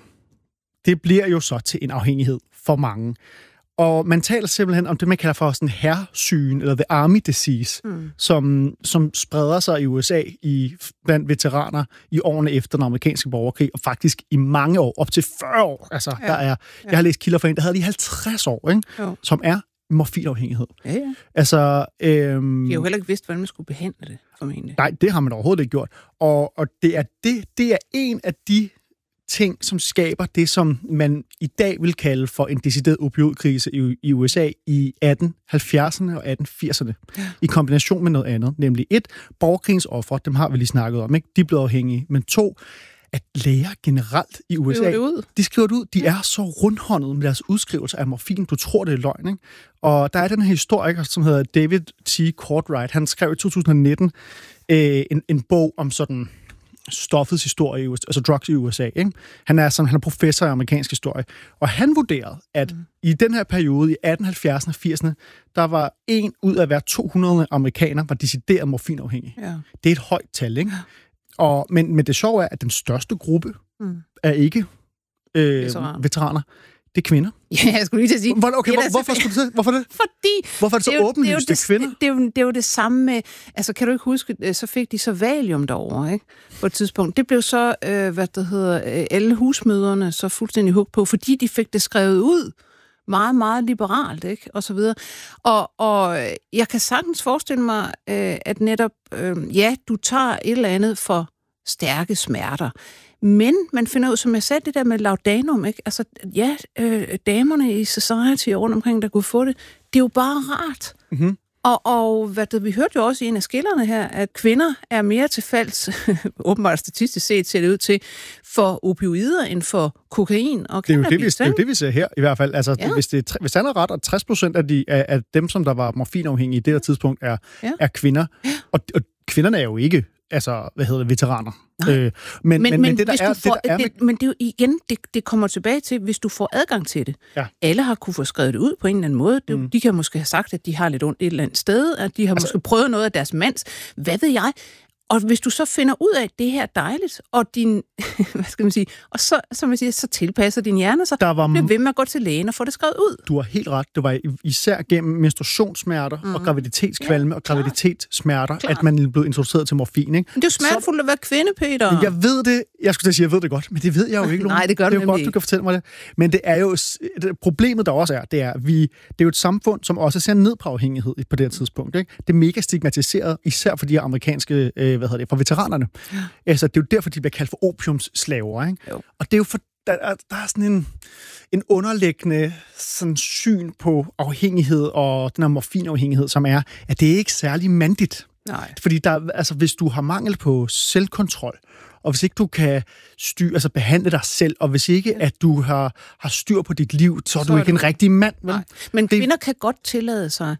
S2: det bliver jo så til en afhængighed for mange. Og man taler simpelthen om det, man kalder for sådan hersygen, eller the army disease, mm. som, som spreder sig i U S A i, blandt veteraner i årene efter den amerikanske borgerkrig, og faktisk i mange år, op til fyrre år. Altså, ja. der er, jeg har læst kilder for en, der havde de halvtreds år, ikke? Som er morfinafhængighed.
S1: Ja, ja.
S2: Altså, øhm,
S1: de har jo heller ikke vidst, hvordan man skulle behandle det, formentlig.
S2: Nej, det har man overhovedet ikke gjort. Og, og det, er det, det er en af de ting, som skaber det, som man i dag vil kalde for en decideret opioidkrise i, i U S A i atten halvfjerdserne og atten firserne, ja. i kombination med noget andet. Nemlig et, borgerkrigens ofre, dem har vi lige snakket om, ikke? De er blevet afhængige. Men to, at læger generelt i U S A, de skriver det ud, de er så rundhåndede med deres udskrivelser af morfin, du tror, det er løgn, ikke? Og der er den her historiker, som hedder David T. Courtright, han skrev i to tusind nitten øh, en, en bog om sådan stoffets historie, altså drugs i U S A. Ikke? Han er sådan, han er professor i amerikansk historie, og han vurderede, at mm. i den her periode i atten halvfjerdserne og firserne, der var en ud af hver to hundrede amerikanere var decideret morfinafhængige. Ja. Det er et højt tal, ikke? Og, men, men det sjove er, at den største gruppe mm. er ikke øh, veteraner. Det er kvinder.
S1: Ja, jeg skulle lige til at sige.
S2: Hvor, okay, hvor, hvorfor skulle du det? Hvorfor det?
S1: Fordi
S2: hvorfor er det så
S1: det
S2: åbenlyst, det, det er kvinder?
S1: Det er, jo, det er jo det samme med, altså kan du ikke huske, så fik de så valium derovre, ikke? På et tidspunkt. Det blev så, øh, hvad det hedder, alle husmøderne så fuldstændig hugt på, fordi de fik det skrevet ud meget, meget liberalt, ikke? Og så videre. Og, og jeg kan sagtens forestille mig, øh, at netop, øh, ja, du tager et eller andet for stærke smerter. Men man finder ud, som jeg sagde, det der med laudanum, ikke? Altså, ja, øh, damerne i society rundt omkring, der kunne få det, det er jo bare rart. Mm-hmm. Og, og hvad det, vi hørte jo også i en af skillerne her, at kvinder er mere til falds, åbenbart statistisk set ser det ud til, for opioider end for kokain og
S2: cannabis. Det er jo det, vi, det, er jo det, vi ser her i hvert fald. Altså, ja. hvis, det, hvis han er ret, at tres procent af, de, af, af dem, som der var morfinafhængige i det her tidspunkt, er, ja. er kvinder. Ja. Og, og kvinderne er jo ikke altså, hvad hedder det, veteraner. Øh, men, men, men, men det, der er...
S1: Får,
S2: det, der er
S1: det, men det er jo igen, det, det kommer tilbage til, hvis du får adgang til det. Ja. Alle har kunne få skrevet det ud på en eller anden måde. Det, mm. De kan måske have sagt, at de har lidt ondt et eller andet sted, at de har altså, måske prøvet noget af deres mands. Hvad ved jeg? Og hvis du så finder ud af, at det her er dejligt, og din, hvad skal man sige, og så, som jeg siger, så tilpasser din hjerne sig, der var, bliver ved med at gå til lægen og få det skrevet ud.
S2: Du har helt ret. Det var især gennem menstruationssmerter mm. og graviditetskvalme ja, og graviditetssmerter, klar. At man blev introduceret til morfin. Ikke?
S1: Men det er jo smertefuldt at være kvinde, Peter.
S2: Jeg ved det. Jeg skulle sige, jeg ved det godt, men det ved jeg jo ikke.
S1: Nej, det gør
S2: det er jo godt,
S1: ikke.
S2: Du kan fortælle mig det. Men det er jo det, problemet, der også er, det er, vi, det er jo et samfund, som også ser ned på afhængighed på det her tidspunkt. Ikke? Det er mega stigmatiseret, især for de her amerikanske, øh, hvad hedder det, for veteranerne. Ja. Altså, det er jo derfor, de bliver kaldt for opiumsslaver, ikke? Jo. Og det er jo for, der er, der er sådan en, en underliggende sådan syn på afhængighed og den her morfinafhængighed, som er, at det er ikke særlig mandigt. Nej. Fordi der, altså, hvis du har mangel på selvkontrol, og hvis ikke du kan styr, altså behandle dig selv, og hvis ikke, at du har, har styr på dit liv, så er så du er ikke du... en rigtig mand. Nej.
S1: Men det... kvinder kan godt tillade sig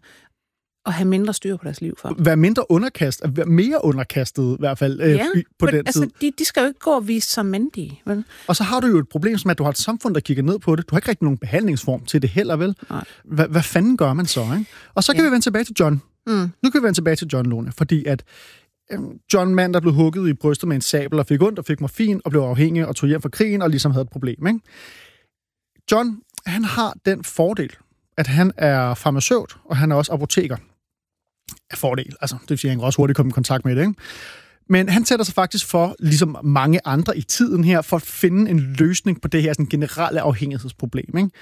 S1: og have mindre styr på deres liv, for.
S2: Være mindre underkastet, være mere underkastet i hvert fald øh,
S1: ja,
S2: på den
S1: altså,
S2: tid.
S1: De, de skal jo ikke gå og vise sig mandige, vel? Og
S2: så har du jo et problem, som at du har et samfund, der kigger ned på det. Du har ikke rigtig nogen behandlingsform til det heller, vel? Hva, hvad fanden gør man så, ikke? Og så kan ja. vi vende tilbage til John. Mm. Nu kan vi vende tilbage til John Lone, fordi at øh, John, mand, der blev hugget i brystet med en sabel og fik ondt og fik morfin og blev afhængig og tog hjem fra krigen og ligesom havde et problem, ikke? John, han har den fordel, at han er farmaceut, og han er også apoteker. af fordel. Altså, det vil sige, at han kan også hurtigt komme i kontakt med det, ikke? Men han sætter sig faktisk for, ligesom mange andre i tiden her, for at finde en løsning på det her sådan generelle afhængighedsproblem, ikke?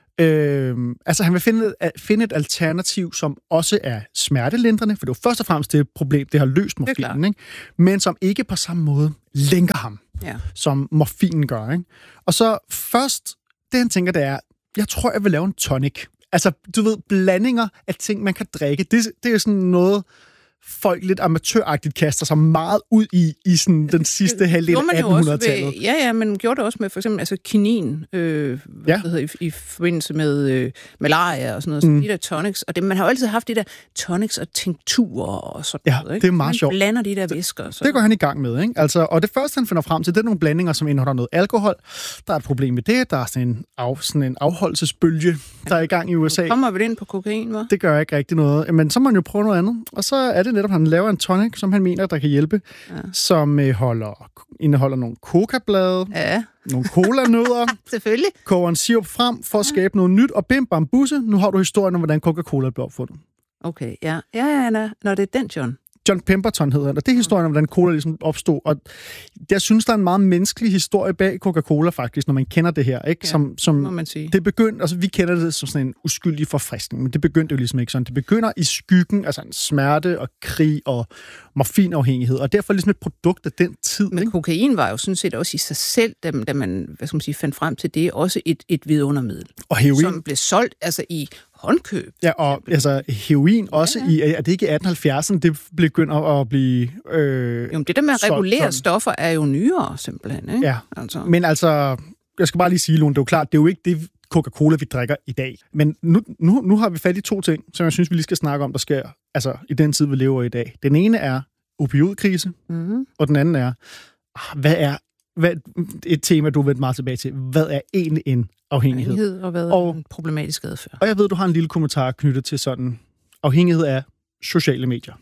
S2: Øh, altså, han vil finde et, finde et alternativ, som også er smertelindrende, for det er jo først og fremmest det problem, det har løst morfinen, ikke? Men som ikke på samme måde lænker ham, ja. Som morfinen gør, ikke? Og så først, det han tænker, det er, jeg tror, jeg vil lave en tonic. Altså, du ved, blandinger af ting, man kan drikke. Det, det er sådan noget, folk lidt amatøragtigt kaster sig meget ud i, i sådan den sidste halvdel af attenhundredetallet.
S1: Ja, ja, man gjorde det også med for eksempel altså kinin, øh, ja. hvad hedder, i, i forbindelse med øh, malaria og sådan noget, mm. så de der tonics. Og det, man har jo altid haft de der tonics og tinkturer og sådan
S2: ja,
S1: noget. Ikke?
S2: Det er meget
S1: man
S2: sjovt.
S1: Man blander de der væsker. Så.
S2: Det går han i gang med, ikke? Altså, og det første, han finder frem til, det er nogle blandinger, som indeholder noget alkohol. Der er et problem med det. Der er sådan en, af, sådan en afholdelsesbølge, der er i gang i U S A.
S1: Nu kommer vi ind på kokain, hva'?
S2: Det gør ikke rigtig noget. Men så må man jo prøve noget andet. Og så er det netop, han laver en tonic, som han mener, der kan hjælpe, ja. Som øh, holder, indeholder nogle coca-blade,
S1: ja.
S2: Nogle cola-nødder,
S1: selvfølgelig.
S2: Koger en sirup frem for at skabe noget nyt, og bim, bam, busse, nu har du historien om, hvordan Coca-Cola blev opfundet.
S1: Okay, ja. Ja, ja, ja, når det er den, John.
S2: John Pemberton hedder han, og det er historien om, hvordan cola ligesom opstod. Og jeg synes, der er en meget menneskelig historie bag Coca-Cola faktisk, når man kender det her, ikke? Som,
S1: ja,
S2: som
S1: må man sige.
S2: Det begyndte, altså vi kender det som sådan en uskyldig forfriskning, men det begyndte jo ligesom ikke sådan. Det begynder i skyggen, altså en smerte og krig og morfinafhængighed, og derfor ligesom et produkt af den tid.
S1: Men
S2: ikke?
S1: Kokain var jo sådan set også i sig selv, da, da man, hvad skal man sige, fandt frem til det, også et, et vidundermiddel.
S2: Og heroin.
S1: Som blev solgt altså i håndkøb.
S2: Ja, og altså heroin også ja, ja. i, er det ikke i atten halvfjerdserne, det begynder at blive øh,
S1: jo, det der med at regulere
S2: sådan.
S1: Stoffer er jo nyere, simpelthen. Ikke?
S2: Ja,
S1: altså.
S2: Men altså, jeg skal bare lige sige, Lone, det er jo klart, det er jo ikke det Coca-Cola, vi drikker i dag. Men nu, nu, nu har vi fat i to ting, som jeg synes, vi lige skal snakke om, der sker altså, i den tid, vi lever i dag. Den ene er opioidkrise, mm-hmm. og den anden er, hvad er hvad, et tema, du vendt meget tilbage til. Hvad er egentlig en afhængighed?
S1: Afhængighed, og hvad er og, en problematisk adfærd?
S2: Og jeg ved, du har en lille kommentar knyttet til sådan afhængighed af sociale medier.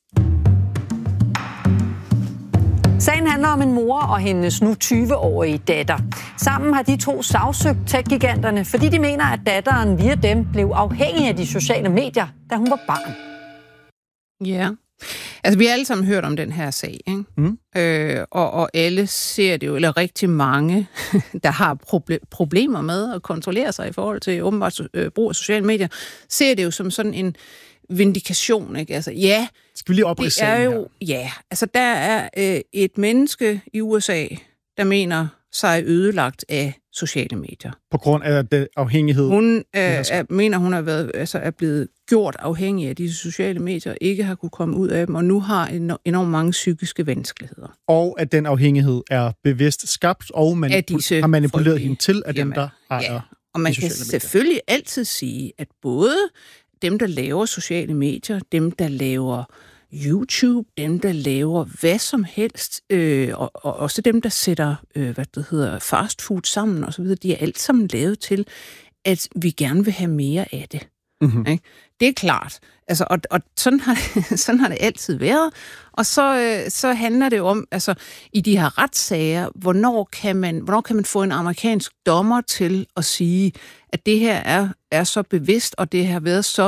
S10: Sagen handler om en mor og hendes nu tyve-årige datter. Sammen har de to sagsøgt tech-giganterne, fordi de mener, at datteren via dem blev afhængig af de sociale medier, da hun var barn.
S1: Ja, altså vi har alle sammen hørt om den her sag, ikke? Mm. Øh, og, og alle ser det jo, eller rigtig mange, der har proble- problemer med at kontrollere sig i forhold til åbenbart øh, brug af sociale medier, ser det jo som sådan en vindikation, ikke? Altså, ja,
S2: skal vi lige opridse
S1: det er jo, ja, altså der er øh, et menneske i U S A, der mener sig ødelagt af sociale medier.
S2: På grund af det afhængighed?
S1: Hun øh, er, mener, hun er, været, altså, er blevet gjort afhængig af disse sociale medier, ikke har kunne komme ud af dem, og nu har enormt mange psykiske vanskeligheder.
S2: Og at den afhængighed er bevidst skabt, og manipul- har manipuleret hende til af dem, der ejer
S1: ja. Og man kan selvfølgelig altid sige, at både dem, der laver sociale medier, dem, der laver YouTube, dem, der laver hvad som helst, øh, og, og også dem, der sætter øh, hvad det hedder, fast food sammen og så videre, de er alt sammen lavet til, at vi gerne vil have mere af det. Mm-hmm. Ikke? Det er klart. Altså, og og sådan, har det, sådan har det altid været. Og så, øh, så handler det om, altså i de her retssager, hvornår kan man, hvornår kan man få en amerikansk dommer til at sige, at det her er, er så bevidst, og det har været så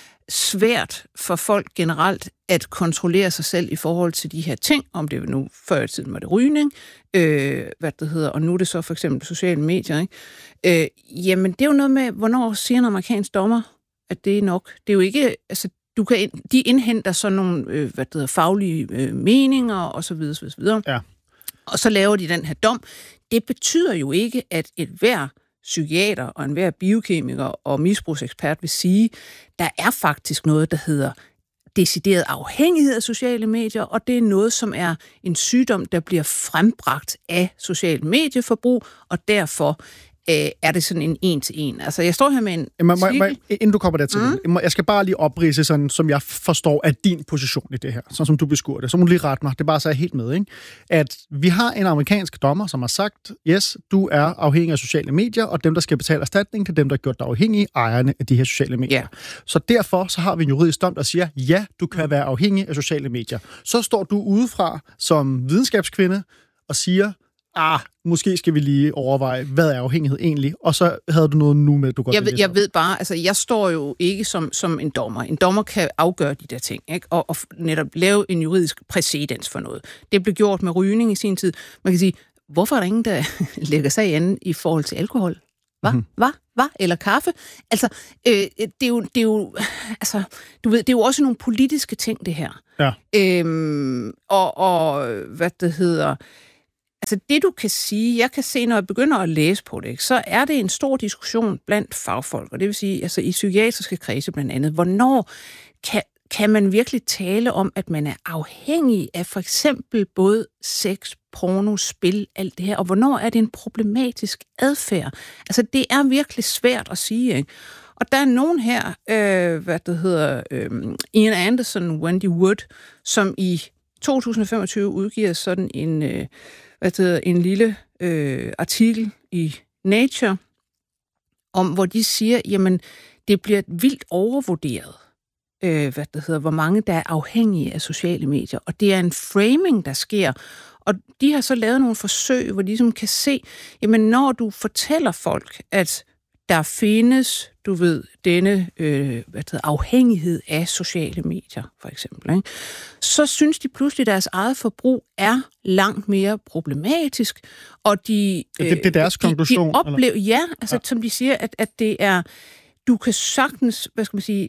S1: svært for folk generelt at kontrollere sig selv i forhold til de her ting, om det nu før i tiden var det rygning, øh, hvad det hedder, og nu er det så for eksempel sociale medier, ikke? Øh, jamen, det er jo noget med, hvornår siger en amerikansk dommer, at det er nok. Det er jo ikke, altså, du kan, de indhenter sådan nogle, øh, hvad det hedder, faglige øh, meninger, og så videre, så videre.
S2: Ja.
S1: Og så laver de den her dom. Det betyder jo ikke, at et hver psykiater og enhver biokemiker og misbrugsekspert vil sige, der er faktisk noget, der hedder decideret afhængighed af sociale medier, og det er noget, som er en sygdom, der bliver frembragt af social medieforbrug, og derfor øh, er det sådan en en-til-en. Altså, jeg står her med en
S2: må, må, må, inden du kommer dertil, mm. jeg skal bare lige opridse sådan, som jeg forstår, at din position i det her, sådan som du beskuer det. Så må du lige rette mig, det er bare så jeg helt med, ikke? At vi har en amerikansk dommer, som har sagt, yes, du er afhængig af sociale medier, og dem, der skal betale erstatning til dem, der har gjort dig afhængige, ejerne af de her sociale medier. Yeah. Så derfor så har vi en juridisk dom, der siger, ja, du kan være afhængig af sociale medier. Så står du udefra som videnskabskvinde og siger, ah, måske skal vi lige overveje, hvad er afhængighed egentlig? Og så havde du noget nu med, du godt
S1: jeg ved, jeg ved bare, altså jeg står jo ikke som, som en dommer. En dommer kan afgøre de der ting, ikke? Og, og netop lave en juridisk præcedens for noget. Det blev gjort med rygning i sin tid. Man kan sige, hvorfor er der ingen, der lægger sig an i forhold til alkohol? Hvad? Mm-hmm. Hvad? Hvad? Eller kaffe? Altså, øh, det er jo, det er jo, altså, du ved, det er jo også nogle politiske ting, det her.
S2: Ja.
S1: Øhm, og, og, hvad det hedder... Altså det, du kan sige, jeg kan se, når jeg begynder at læse på det, ikke, så er det en stor diskussion blandt fagfolk, og det vil sige, altså i psykiatriske kredse blandt andet, hvornår kan, kan man virkelig tale om, at man er afhængig af for eksempel både sex, porno, spil, alt det her, og hvornår er det en problematisk adfærd? Altså det er virkelig svært at sige, ikke? Og der er nogen her, øh, hvad det hedder, øh, Ian Anderson, Wendy Wood, som i to tusind og femogtyve udgiver sådan en... Øh, hvad det hedder, en lille øh, artikel i Nature, om hvor de siger, jamen, det bliver vildt overvurderet, øh, hvad det hedder, hvor mange der er afhængige af sociale medier. Og det er en framing, der sker. Og de har så lavet nogle forsøg, hvor de ligesom kan se, jamen, når du fortæller folk, at der findes, du ved, denne øh, hvad det hedder, afhængighed af sociale medier, for eksempel, ikke? Så synes de pludselig, at deres eget forbrug er langt mere problematisk, og de...
S2: Øh, det, det er deres
S1: de,
S2: konklusion?
S1: De oplever, ja, altså ja. Som de siger, at, at det er... Du kan sagtens, hvad skal man sige...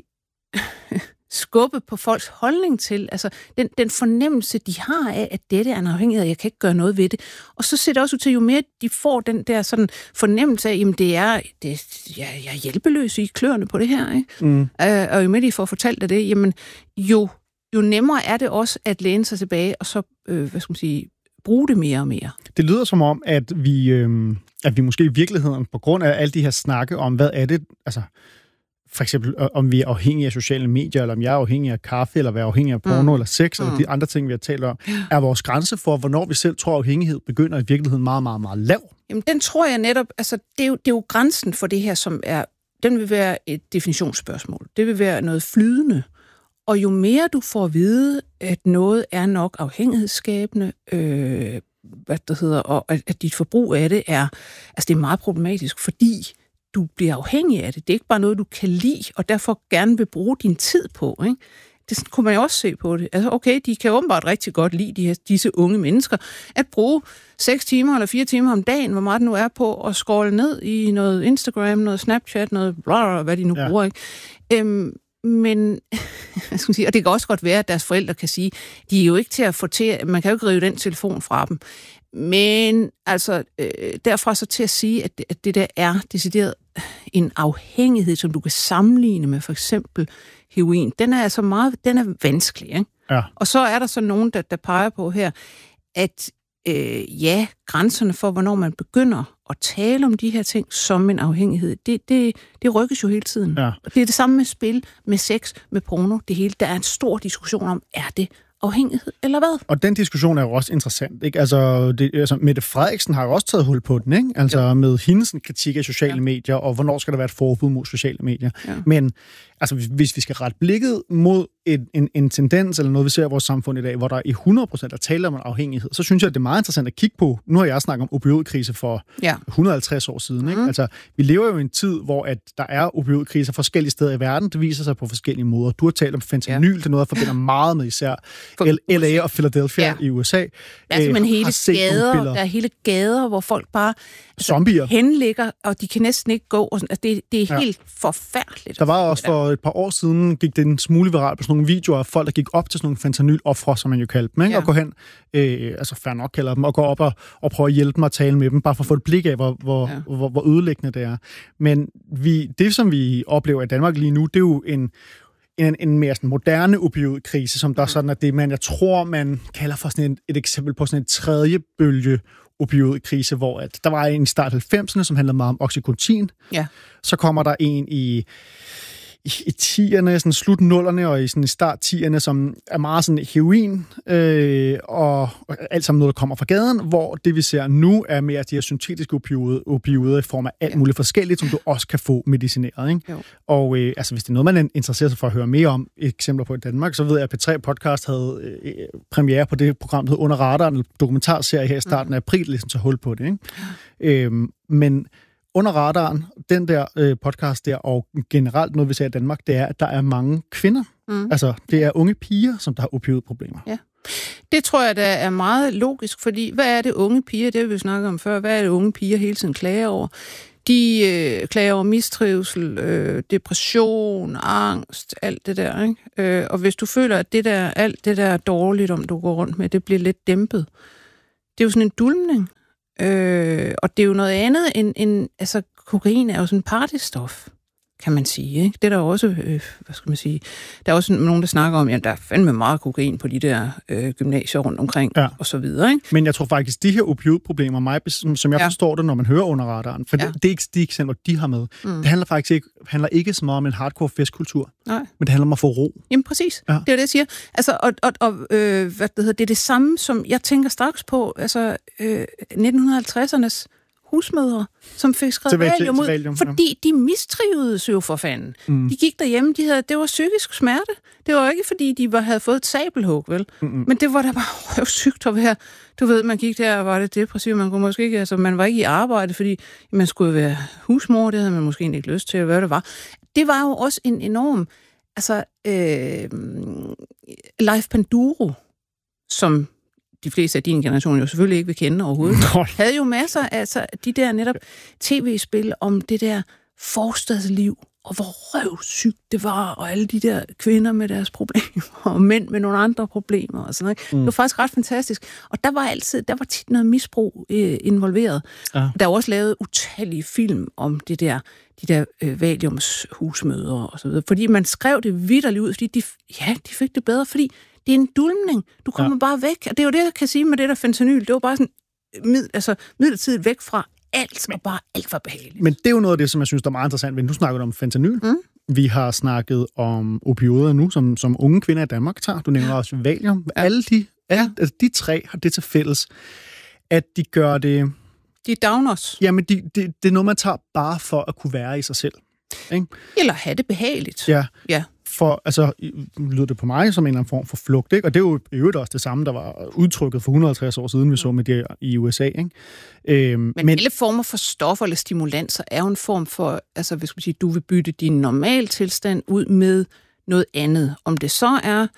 S1: skubbe på folks holdning til, altså den, den fornemmelse, de har af, at dette er en afhængighed, og jeg kan ikke gøre noget ved det. Og så ser det også ud til, jo mere de får den der sådan fornemmelse af, jamen det er, det, jeg, jeg er hjælpeløs i kløerne på det her, ikke? Mm. Uh, og jo mere de får fortalt af det, jamen jo, jo nemmere er det også at læne sig tilbage, og så, øh, hvad skal man sige, bruge det mere og mere.
S2: Det lyder som om, at vi, øh, at vi måske i virkeligheden, på grund af alle de her snakke om, hvad er det, altså for eksempel, om vi er afhængige af sociale medier, eller om jeg er afhængig af kaffe, eller er afhængig af porno, mm. eller sex, mm. eller de andre ting, vi har talt om, er vores grænse for, hvornår vi selv tror, at afhængighed begynder i virkeligheden meget, meget, meget lav.
S1: Jamen, den tror jeg netop, altså, det er jo, det er jo grænsen for det her, som er, den vil være et definitionsspørgsmål. Det vil være noget flydende. Og jo mere du får at vide, at noget er nok afhængighedsskabende, øh, hvad det hedder, og at, at dit forbrug af det er, altså det er meget problematisk, fordi du bliver afhængig af det. Det er ikke bare noget, du kan lide, og derfor gerne vil bruge din tid på, ikke? Det kunne man jo også se på det. Altså, okay, de kan åbenbart rigtig godt lide de her, disse unge mennesker, at bruge seks timer eller fire timer om dagen, hvor meget det nu er på, at scrolle ned i noget Instagram, noget Snapchat, noget blah, hvad de nu ja. bruger, ikke? Øhm, men, hvad skal man sige, og det kan også godt være, at deres forældre kan sige, de er jo ikke til at få til, man kan jo ikke rive den telefon fra dem. Men altså, øh, derfra så til at sige, at det, at det der er decideret en afhængighed, som du kan sammenligne med for eksempel heroin, den er altså meget, den er vanskelig, ikke?
S2: Ja.
S1: Og så er der så nogen, der, der peger på her, at øh, ja, grænserne for, hvornår man begynder at tale om de her ting som en afhængighed, det, det, det rykkes jo hele tiden. Ja. Og det er det samme med spil, med sex, med porno, det hele. Der er en stor diskussion om, er det afhængighed, eller hvad?
S2: Og den diskussion er jo også interessant, ikke? Altså, det, altså Mette Frederiksen har jo også taget hul på den, ikke? Altså jo. Med hendes kritik af sociale ja. medier, og hvornår skal der være et forbud mod sociale medier. Ja. Men altså, hvis vi skal rette blikket mod en, en, en tendens, eller noget, vi ser i vores samfund i dag, hvor der i hundrede procent er tale om en afhængighed, så synes jeg, at det er meget interessant at kigge på. Nu har jeg snakket om opioidkrise for ja. et hundrede og halvtreds år siden, ikke? Mm. Altså, vi lever jo i en tid, hvor at der er opioidkriser forskellige steder i verden. Det viser sig på forskellige måder. Du har talt om fentanyl, ja. det er noget, jeg forbinder meget med især L A og Philadelphia ja. i U S A.
S1: Der er simpelthen hele gader, der er hele gader, hvor folk bare
S2: zombier
S1: henligger, og de kan næsten ikke gå. Og sådan. Altså, det, det er ja. helt forfærdeligt.
S2: Der var også for et par år siden, gik det en smule viralt på sådan nogle videoer af folk, der gik op til sådan nogle fentanyl-ofre, som man jo kaldte dem, ikke? Ja. Og går hen, øh, altså fair nok kalder dem, og går op og, og prøver at hjælpe dem og tale med dem, bare for at få et blik af, hvor, hvor, ja. hvor, hvor ødelæggende det er. Men vi, det, som vi oplever i Danmark lige nu, det er jo en En, en mere sådan moderne opioidkrise, som der er sådan, at det, man, jeg tror, man kalder for sådan et, et eksempel på sådan en tredje bølge opioidkrise, hvor at der var en i start halvfemserne, som handlede meget om Oxycontin.
S1: Ja.
S2: Så kommer der en i, i tierne, sådan slut nullerne og i, sådan i start tierne, som er meget sådan heroin øh, og, og alt sammen noget, der kommer fra gaden, hvor det, vi ser nu, er mere de her syntetiske opioider, opioider i form af alt ja. muligt forskelligt, som du også kan få medicineret. Ikke? Og øh, altså, hvis det er noget, man interesserer sig for at høre mere om, eksempler på i Danmark, så ved jeg, at P tre Podcast havde øh, premiere på det program, der hedder Under Radaren, en dokumentarserie her i starten af april, ligesom så hul på det. Ikke? Øhm, men Under Radaren, den der øh, podcast der, og generelt noget, vi ser i Danmark, det er, at der er mange kvinder. Mm. Altså, det er unge piger, som der har opioidproblemer.
S1: Ja. Det tror jeg, der er meget logisk, fordi hvad er det unge piger, det har vi snakket om før, hvad er det unge piger hele tiden klager over? De øh, klager over mistrivsel, øh, depression, angst, alt det der, ikke? Øh, og hvis du føler, at det der, alt det der er dårligt, om du går rundt med, det bliver lidt dæmpet. Det er jo sådan en dulmning. Øh, og det er jo noget andet end, end altså kokain er jo sådan en partystof, kan man sige, ikke? Det er der også, øh, hvad skal man sige, der er også nogen, der snakker om, at der er fandme meget kokain på de der øh, gymnasier rundt omkring, ja. og så videre, ikke?
S2: Men jeg tror faktisk, de her opioidproblemer, mig, som, som jeg ja. forstår det, når man hører Under Radaren, for ja. det, det er ikke de eksempler, de har med. Mm. Det handler faktisk ikke, handler ikke så meget om en hardcore festkultur, Nej. men det handler om at få ro.
S1: Jamen præcis, ja. det er det, jeg siger. Altså, og, og, og øh, hvad det hedder, det er det samme, som jeg tænker straks på, altså øh, nitten halvtredsernes husmødre, som fik skrevet valium ud, valium, fordi ja. de mistrivedes jo for fanden. Mm. De gik derhjemme, de havde, det var psykisk smerte. Det var ikke, fordi de var, havde fået et sabelhug, vel? Mm-hmm. Men det var da bare røvsygt at være. Du ved, man gik der og var det depressiv. Man kunne måske ikke, altså man var ikke i arbejde, fordi man skulle være husmor, det havde man måske ikke lyst til, hvad det var. Det var jo også en enorm, altså, øh, Leif Panduro, som de fleste af din generation jo selvfølgelig ikke vil kende overhovedet, havde jo masser af altså, de der netop tv-spil om det der forstadsliv, og hvor røvsygt det var, og alle de der kvinder med deres problemer, og mænd med nogle andre problemer, og sådan noget. Mm. Det var faktisk ret fantastisk. Og der var altid, der var tit noget misbrug øh, involveret. Ja. Der var også lavet utallige film om det der, de der øh, valiums husmødre, og så videre. Fordi man skrev det vitterligt ud, fordi de, ja, de fik det bedre, fordi det er en dulmning. Du kommer ja. bare væk. Og det er jo det, jeg kan sige med det der fentanyl. Det var bare sådan mid, altså, midlertidigt væk fra alt, og bare alt var behageligt.
S2: Men det er jo noget af det, som jeg synes, der er meget interessant. Nu snakker du om fentanyl. Mm. Vi har snakket om opioider nu, som, som unge kvinder i Danmark tager. Du nævner også valium. Ja. Alle de, alle, altså, de tre har det til fælles, at de gør det...
S1: De er downers.
S2: Jamen, de, de, det er noget, man tager bare for at kunne være i sig selv. Ikke?
S1: Eller have det behageligt.
S2: Ja.
S1: Ja.
S2: For, altså, lyder det på mig som en eller anden form for flugt, ikke? Og det er jo i øvrigt også det samme, der var udtrykket for et hundrede og halvtreds år siden, vi så med det i U S A, ikke? Øhm, men,
S1: men alle former for stoffer eller stimulanser er jo en form for, altså, hvad skal man sige, du vil bytte din normal tilstand ud med noget andet. Om det så er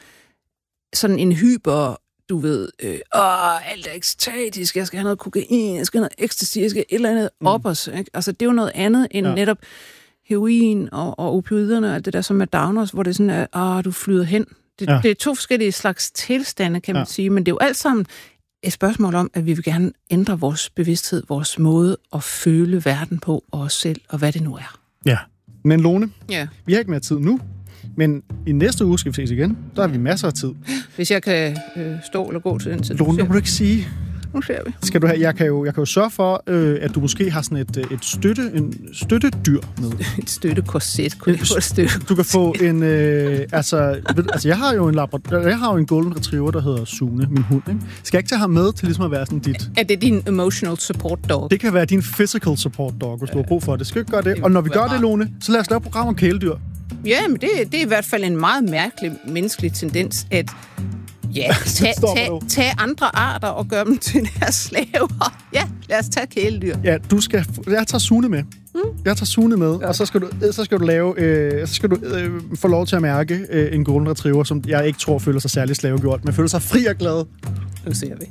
S1: sådan en hyper, du ved, øh, åh, alt er ekstatisk, jeg skal have noget kokain, jeg skal have noget ecstasy, jeg skal et eller andet mm. op os, ikke? Altså, det er jo noget andet end ja. netop heroin og, og opioiderne, og det der som er downers, hvor det sådan er, ah, du flyder hen. Det, ja. det er to forskellige slags tilstande, kan man ja. sige, men det er jo alt sammen et spørgsmål om, at vi vil gerne ændre vores bevidsthed, vores måde at føle verden på, og os selv, og hvad det nu er.
S2: Ja, men Lone,
S1: ja.
S2: vi har ikke mere tid nu, men i næste uge skal vi ses igen. Der har vi masser af tid.
S1: Hvis jeg kan øh, stå eller gå til den tid.
S2: Lone, må du ikke sige...
S1: Nu ser vi.
S2: Skal du have, jeg, kan jo, jeg kan jo sørge for, øh, at du måske har sådan et, et, støtte, en støttedyr med.
S1: Et støttekorset, kunne jeg få et støtte.
S2: Du kan få en... Øh, altså, ved, altså, jeg har jo en labrador, jeg har jo en golden retriever, der hedder Sune, min hund. Ikke? Skal jeg ikke tage ham med til ligesom at være sådan dit...
S1: Er det din emotional support dog?
S2: Det kan være din physical support dog, hvis øh, du har brug for det. Skal ikke gøre det? det og når vi gør det, Lone, så lad os lave et program om kæledyr.
S1: Ja, men det, det er i hvert fald en meget mærkelig menneskelig tendens, at ja, tag, tag, tag andre arter og gør dem til deres slaver. Ja, lad os tage kæledyr.
S2: Ja, du skal... Jeg tager Sune med. Mm. Jeg tager Sune med, ja. og så skal du, så skal du lave... Øh, så skal du øh, få lov til at mærke øh, en golden retriever, som jeg ikke tror føler sig særlig slavegjort, men føler sig fri og glad.
S1: Nu ser vi.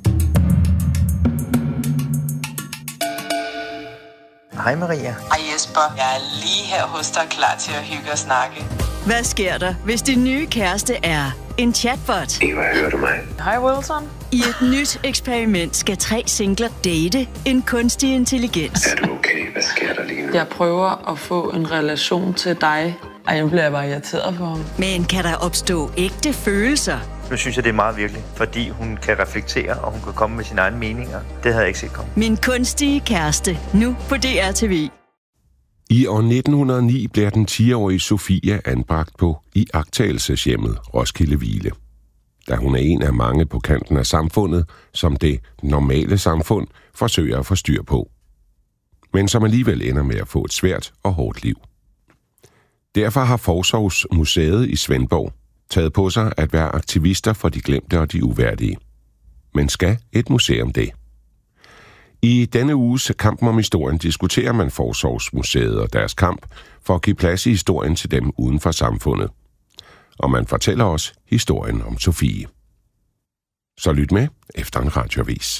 S11: Hej Maria.
S12: Hej Jesper. Jeg er lige her hos dig, klar til at hygge og snakke.
S13: Hvad sker der, hvis din nye kæreste er en chatbot?
S9: Eva, hører du mig?
S12: Hej Wilson.
S13: I et nyt eksperiment skal tre singler date en kunstig intelligens.
S9: Er du okay? Hvad sker der lige nu?
S12: Jeg prøver at få en relation til dig. Ej, nu bliver jeg bare irriteret på ham.
S13: Men kan der opstå ægte følelser?
S11: Nu synes jeg, det er meget virkelig, fordi hun kan reflektere, og hun kan komme med sine egne meninger. Det havde jeg ikke set komme.
S13: Min kunstige kæreste, nu på D R T V.
S14: I år nitten hundrede og ni bliver den ti-årige Sofia anbragt på iagttagelseshjemmet Roskilde Hvile. Da hun er en af mange på kanten af samfundet, som det normale samfund forsøger at få styr på. Men som alligevel ender med at få et svært og hårdt liv. Derfor har Forsorgsmuseet i Svendborg taget på sig at være aktivister for de glemte og de uværdige. Men skal et museum det? I denne uges Kampen om historien diskuterer man Forsorgsmuseet og deres kamp for at give plads i historien til dem uden for samfundet. Og man fortæller os historien om Sofie. Så lyt med efter en radioavis.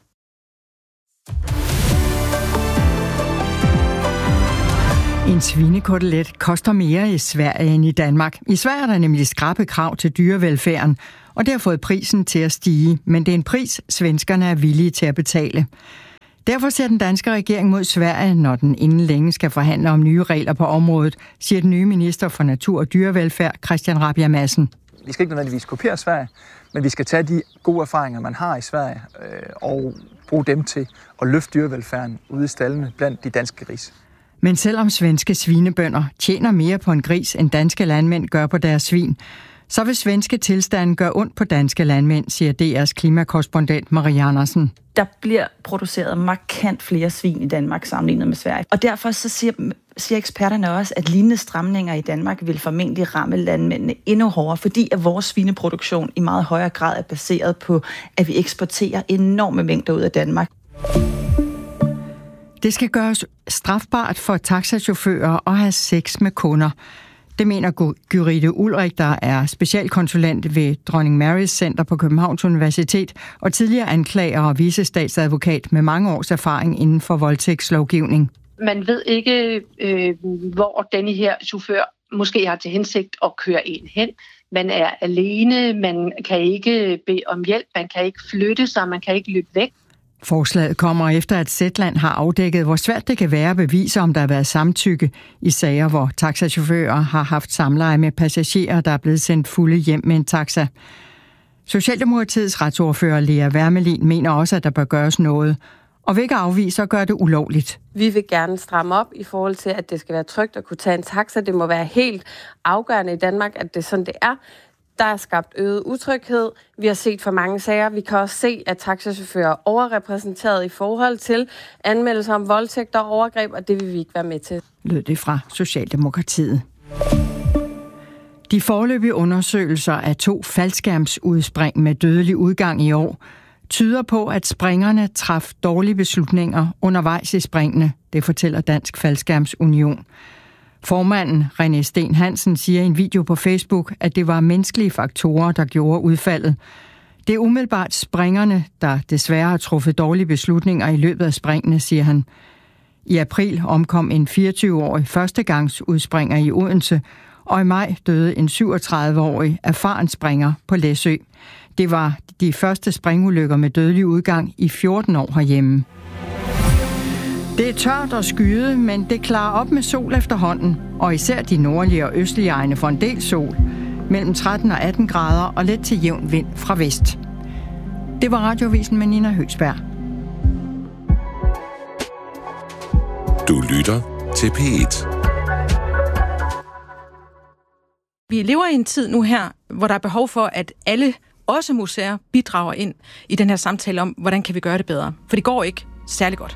S15: En svinekotelet koster mere i Sverige end i Danmark. I Sverige er der nemlig skrappe krav til dyrevelfærden, og det har fået prisen til at stige. Men det er en pris, svenskerne er villige til at betale. Derfor ser den danske regering mod Sverige, når den inden længe skal forhandle om nye regler på området, siger den nye minister for natur og dyrevelfærd, Christian Rabjerg Madsen.
S16: Vi skal ikke nødvendigvis kopiere Sverige, men vi skal tage de gode erfaringer, man har i Sverige, øh, og bruge dem til at løfte dyrevelfærden ude i staldene blandt de danske grise.
S15: Men selvom svenske svinebønder tjener mere på en gris, end danske landmænd gør på deres svin, så vil svenske tilstanden gøre ondt på danske landmænd, siger D R's klimakorrespondent Marie Andersen.
S17: Der bliver produceret markant flere svin i Danmark sammenlignet med Sverige. Og derfor så siger, siger eksperterne også, at lignende stramninger i Danmark vil formentlig ramme landmændene endnu hårdere, fordi at vores svineproduktion i meget højere grad er baseret på, at vi eksporterer enorme mængder ud af Danmark.
S15: Det skal gøres strafbart for taxachauffører at have sex med kunder. Det mener Gyrithe Ulrik, der er specialkonsulent ved Dronning Marys Center på Københavns Universitet, og tidligere anklager og vicestatsadvokat med mange års erfaring inden for voldtægtslovgivning.
S18: Man ved ikke, øh, hvor denne her chauffør måske har til hensigt at køre en hen. Man er alene, man kan ikke bede om hjælp, man kan ikke flytte sig, man kan ikke løbe væk.
S15: Forslaget kommer efter, at Zetland har afdækket, hvor svært det kan være at bevise, om der har været samtykke i sager, hvor taxachauffører har haft samleje med passagerer, der er blevet sendt fulde hjem med en taxa. Socialdemokratiets retsordfører Lea Wermelin mener også, at der bør gøres noget, og vil ikke afvise at gøre det ulovligt.
S19: Vi vil gerne stramme op i forhold til, at det skal være trygt at kunne tage en taxa. Det må være helt afgørende i Danmark, at det er sådan, det er. Der er skabt øget utryghed. Vi har set for mange sager. Vi kan også se, at taxachauffører er overrepræsenteret i forhold til anmeldelser om voldtægt og overgreb, og det vil vi ikke være med til.
S15: Lød det fra Socialdemokratiet. De foreløbige undersøgelser af to faldskærmsudspring med dødelig udgang i år tyder på, at springerne traf dårlige beslutninger undervejs i springene, det fortæller Dansk Faldskærmsunion. Formanden René Sten Hansen siger i en video på Facebook, at det var menneskelige faktorer, der gjorde udfaldet. Det er umiddelbart springerne, der desværre har truffet dårlige beslutninger i løbet af springene, siger han. I april omkom en fireogtyve-årig førstegangsudspringer i Odense, og i maj døde en syvogtredive-årig erfaren springer på Læsø. Det var de første springulykker med dødelig udgang i fjorten år herhjemme. Det er tørt og skyet, men det klarer op med sol efterhånden, og især de nordlige og østlige egne får en del sol, mellem tretten og atten grader og let til jævn vind fra vest. Det var Radioavisen med Nina Høgsberg.
S14: Du lytter til P et.
S20: Vi lever i en tid nu her, hvor der er behov for, at alle, også museer, bidrager ind i den her samtale om, hvordan kan vi gøre det bedre. For det går ikke særlig godt.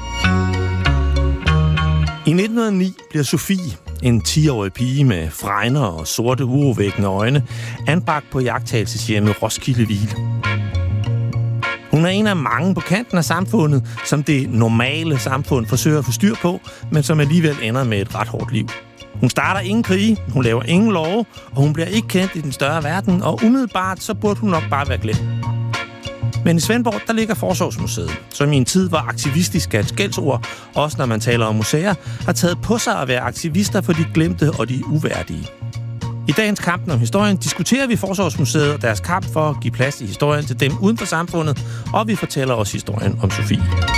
S21: I nitten hundrede og ni bliver Sofie, en ti-årig pige med fregner og sorte urovækkende øjne, anbragt på iagttagelseshjemmet Roskilde Hvile. Hun er en af mange på kanten af samfundet, som det normale samfund forsøger at få styr på, men som alligevel ender med et ret hårdt liv. Hun starter ingen krige, hun laver ingen love, og hun bliver ikke kendt i den større verden, og umiddelbart så burde hun nok bare være glemt. Men i Svendborg, der ligger Forsorgsmuseet, som i en tid, hvor aktivistisk er et skældsord, også når man taler om museer, har taget på sig at være aktivister for de glemte og de uværdige. I dagens Kampen om historien diskuterer vi Forsorgsmuseet og deres kamp for at give plads i historien til dem uden for samfundet, og vi fortæller også historien om Sofie.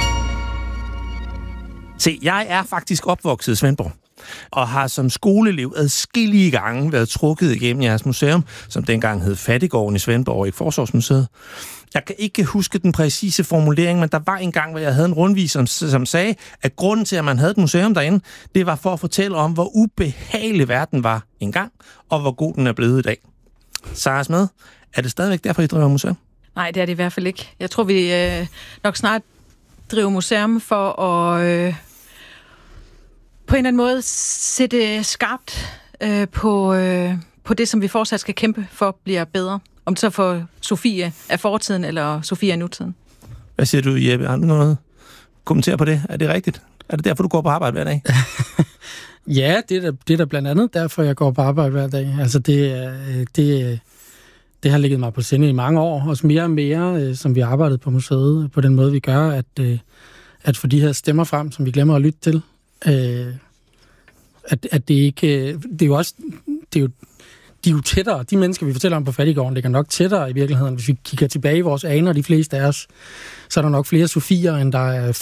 S21: Se, jeg er faktisk opvokset i Svendborg, og har som skoleelev adskillige gange været trukket igennem jeres museum, som dengang hed Fattiggården i Svendborg, ikke Forsorgsmuseet. Jeg kan ikke huske den præcise formulering, men der var en gang, hvor jeg havde en rundvis, som, som sagde, at grunden til, at man havde et museum derinde, det var for at fortælle om, hvor ubehagelig verden var engang, og hvor god den er blevet i dag. Sara Smed, er det stadigvæk derfor, I driver museum?
S20: Nej, det er det i hvert fald ikke. Jeg tror, vi øh, nok snart driver museum for at øh, på en eller anden måde sætte skarpt øh, på, øh, på det, som vi fortsat skal kæmpe for, bliver bedre. Om det så for Sofie af fortiden, eller Sofie af nutiden.
S21: Hvad siger du, Jeppe? Har du noget kommentere på det? Er det rigtigt? Er det derfor, du går på arbejde hver dag?
S3: Ja, det er, da, det er da blandt andet derfor, jeg går på arbejde hver dag. Altså, det, det, det har ligget mig på sinde i mange år. Også mere og mere, som vi har arbejdet på museet, på den måde, vi gør, at, at få de her stemmer frem, som vi glemmer at lytte til. At, at det ikke... Det er jo også... Det er jo, de er jo tættere. De mennesker, vi fortæller om på Fattiggården, ligger nok tættere i virkeligheden. Hvis vi kigger tilbage i vores aner, de fleste af os, så er der nok flere Sofier, end der er